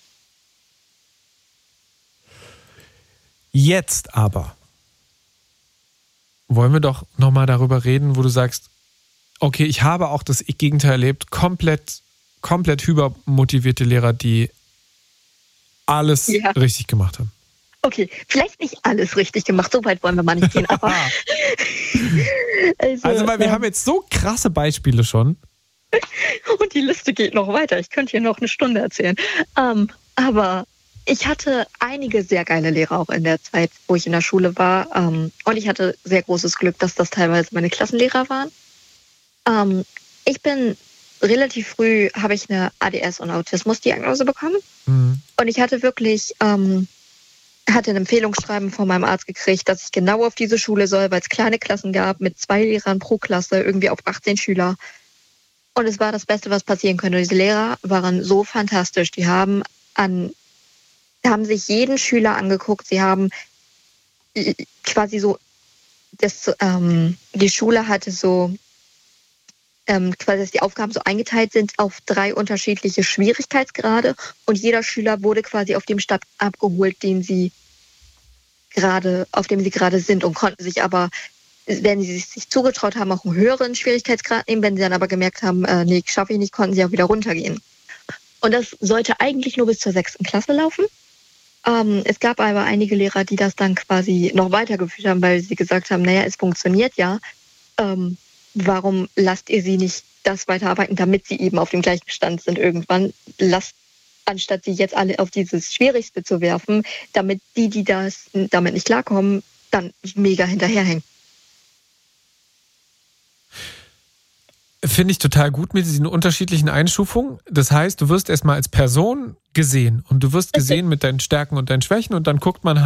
Jetzt aber wollen wir doch nochmal darüber reden, wo du sagst, okay, ich habe auch das Gegenteil erlebt, komplett hypermotivierte Lehrer, die alles richtig gemacht haben. Okay, vielleicht nicht alles richtig gemacht, so weit wollen wir mal nicht gehen, aber also weil wir haben jetzt so krasse Beispiele schon. Und die Liste geht noch weiter. Ich könnte hier noch eine Stunde erzählen. Aber ich hatte einige sehr geile Lehrer auch in der Zeit, wo ich in der Schule war. Und ich hatte sehr großes Glück, dass das teilweise meine Klassenlehrer waren. Ich bin relativ früh, habe ich eine ADS- und Autismus-Diagnose bekommen. Und ich hatte wirklich, hatte ein Empfehlungsschreiben von meinem Arzt gekriegt, dass ich genau auf diese Schule soll, weil es kleine Klassen gab mit 2 Lehrern pro Klasse, irgendwie auf 18 Schüler. Und es war das Beste, was passieren könnte. Diese Lehrer waren so fantastisch. Die haben sich jeden Schüler angeguckt. Sie haben quasi so, die Schule hatte so, quasi, dass die Aufgaben so eingeteilt sind auf 3 unterschiedliche Schwierigkeitsgrade. Und jeder Schüler wurde quasi auf dem Stab abgeholt, auf dem sie gerade sind und konnten sich aber, wenn sie sich zugetraut haben, auch einen höheren Schwierigkeitsgrad nehmen. Wenn sie dann aber gemerkt haben, nee, schaffe ich nicht, konnten sie auch wieder runtergehen. Und das sollte eigentlich nur bis zur 6. Klasse laufen. Es gab aber einige Lehrer, die das dann quasi noch weitergeführt haben, weil sie gesagt haben, naja, es funktioniert ja. Warum lasst ihr sie nicht das weiterarbeiten, damit sie eben auf dem gleichen Stand sind irgendwann. Anstatt sie jetzt alle auf dieses Schwierigste zu werfen, damit die das damit nicht klarkommen, dann mega hinterherhängen. Finde ich total gut mit diesen unterschiedlichen Einstufungen. Das heißt, du wirst erstmal als Person gesehen und du wirst gesehen mit deinen Stärken und deinen Schwächen und dann guckt man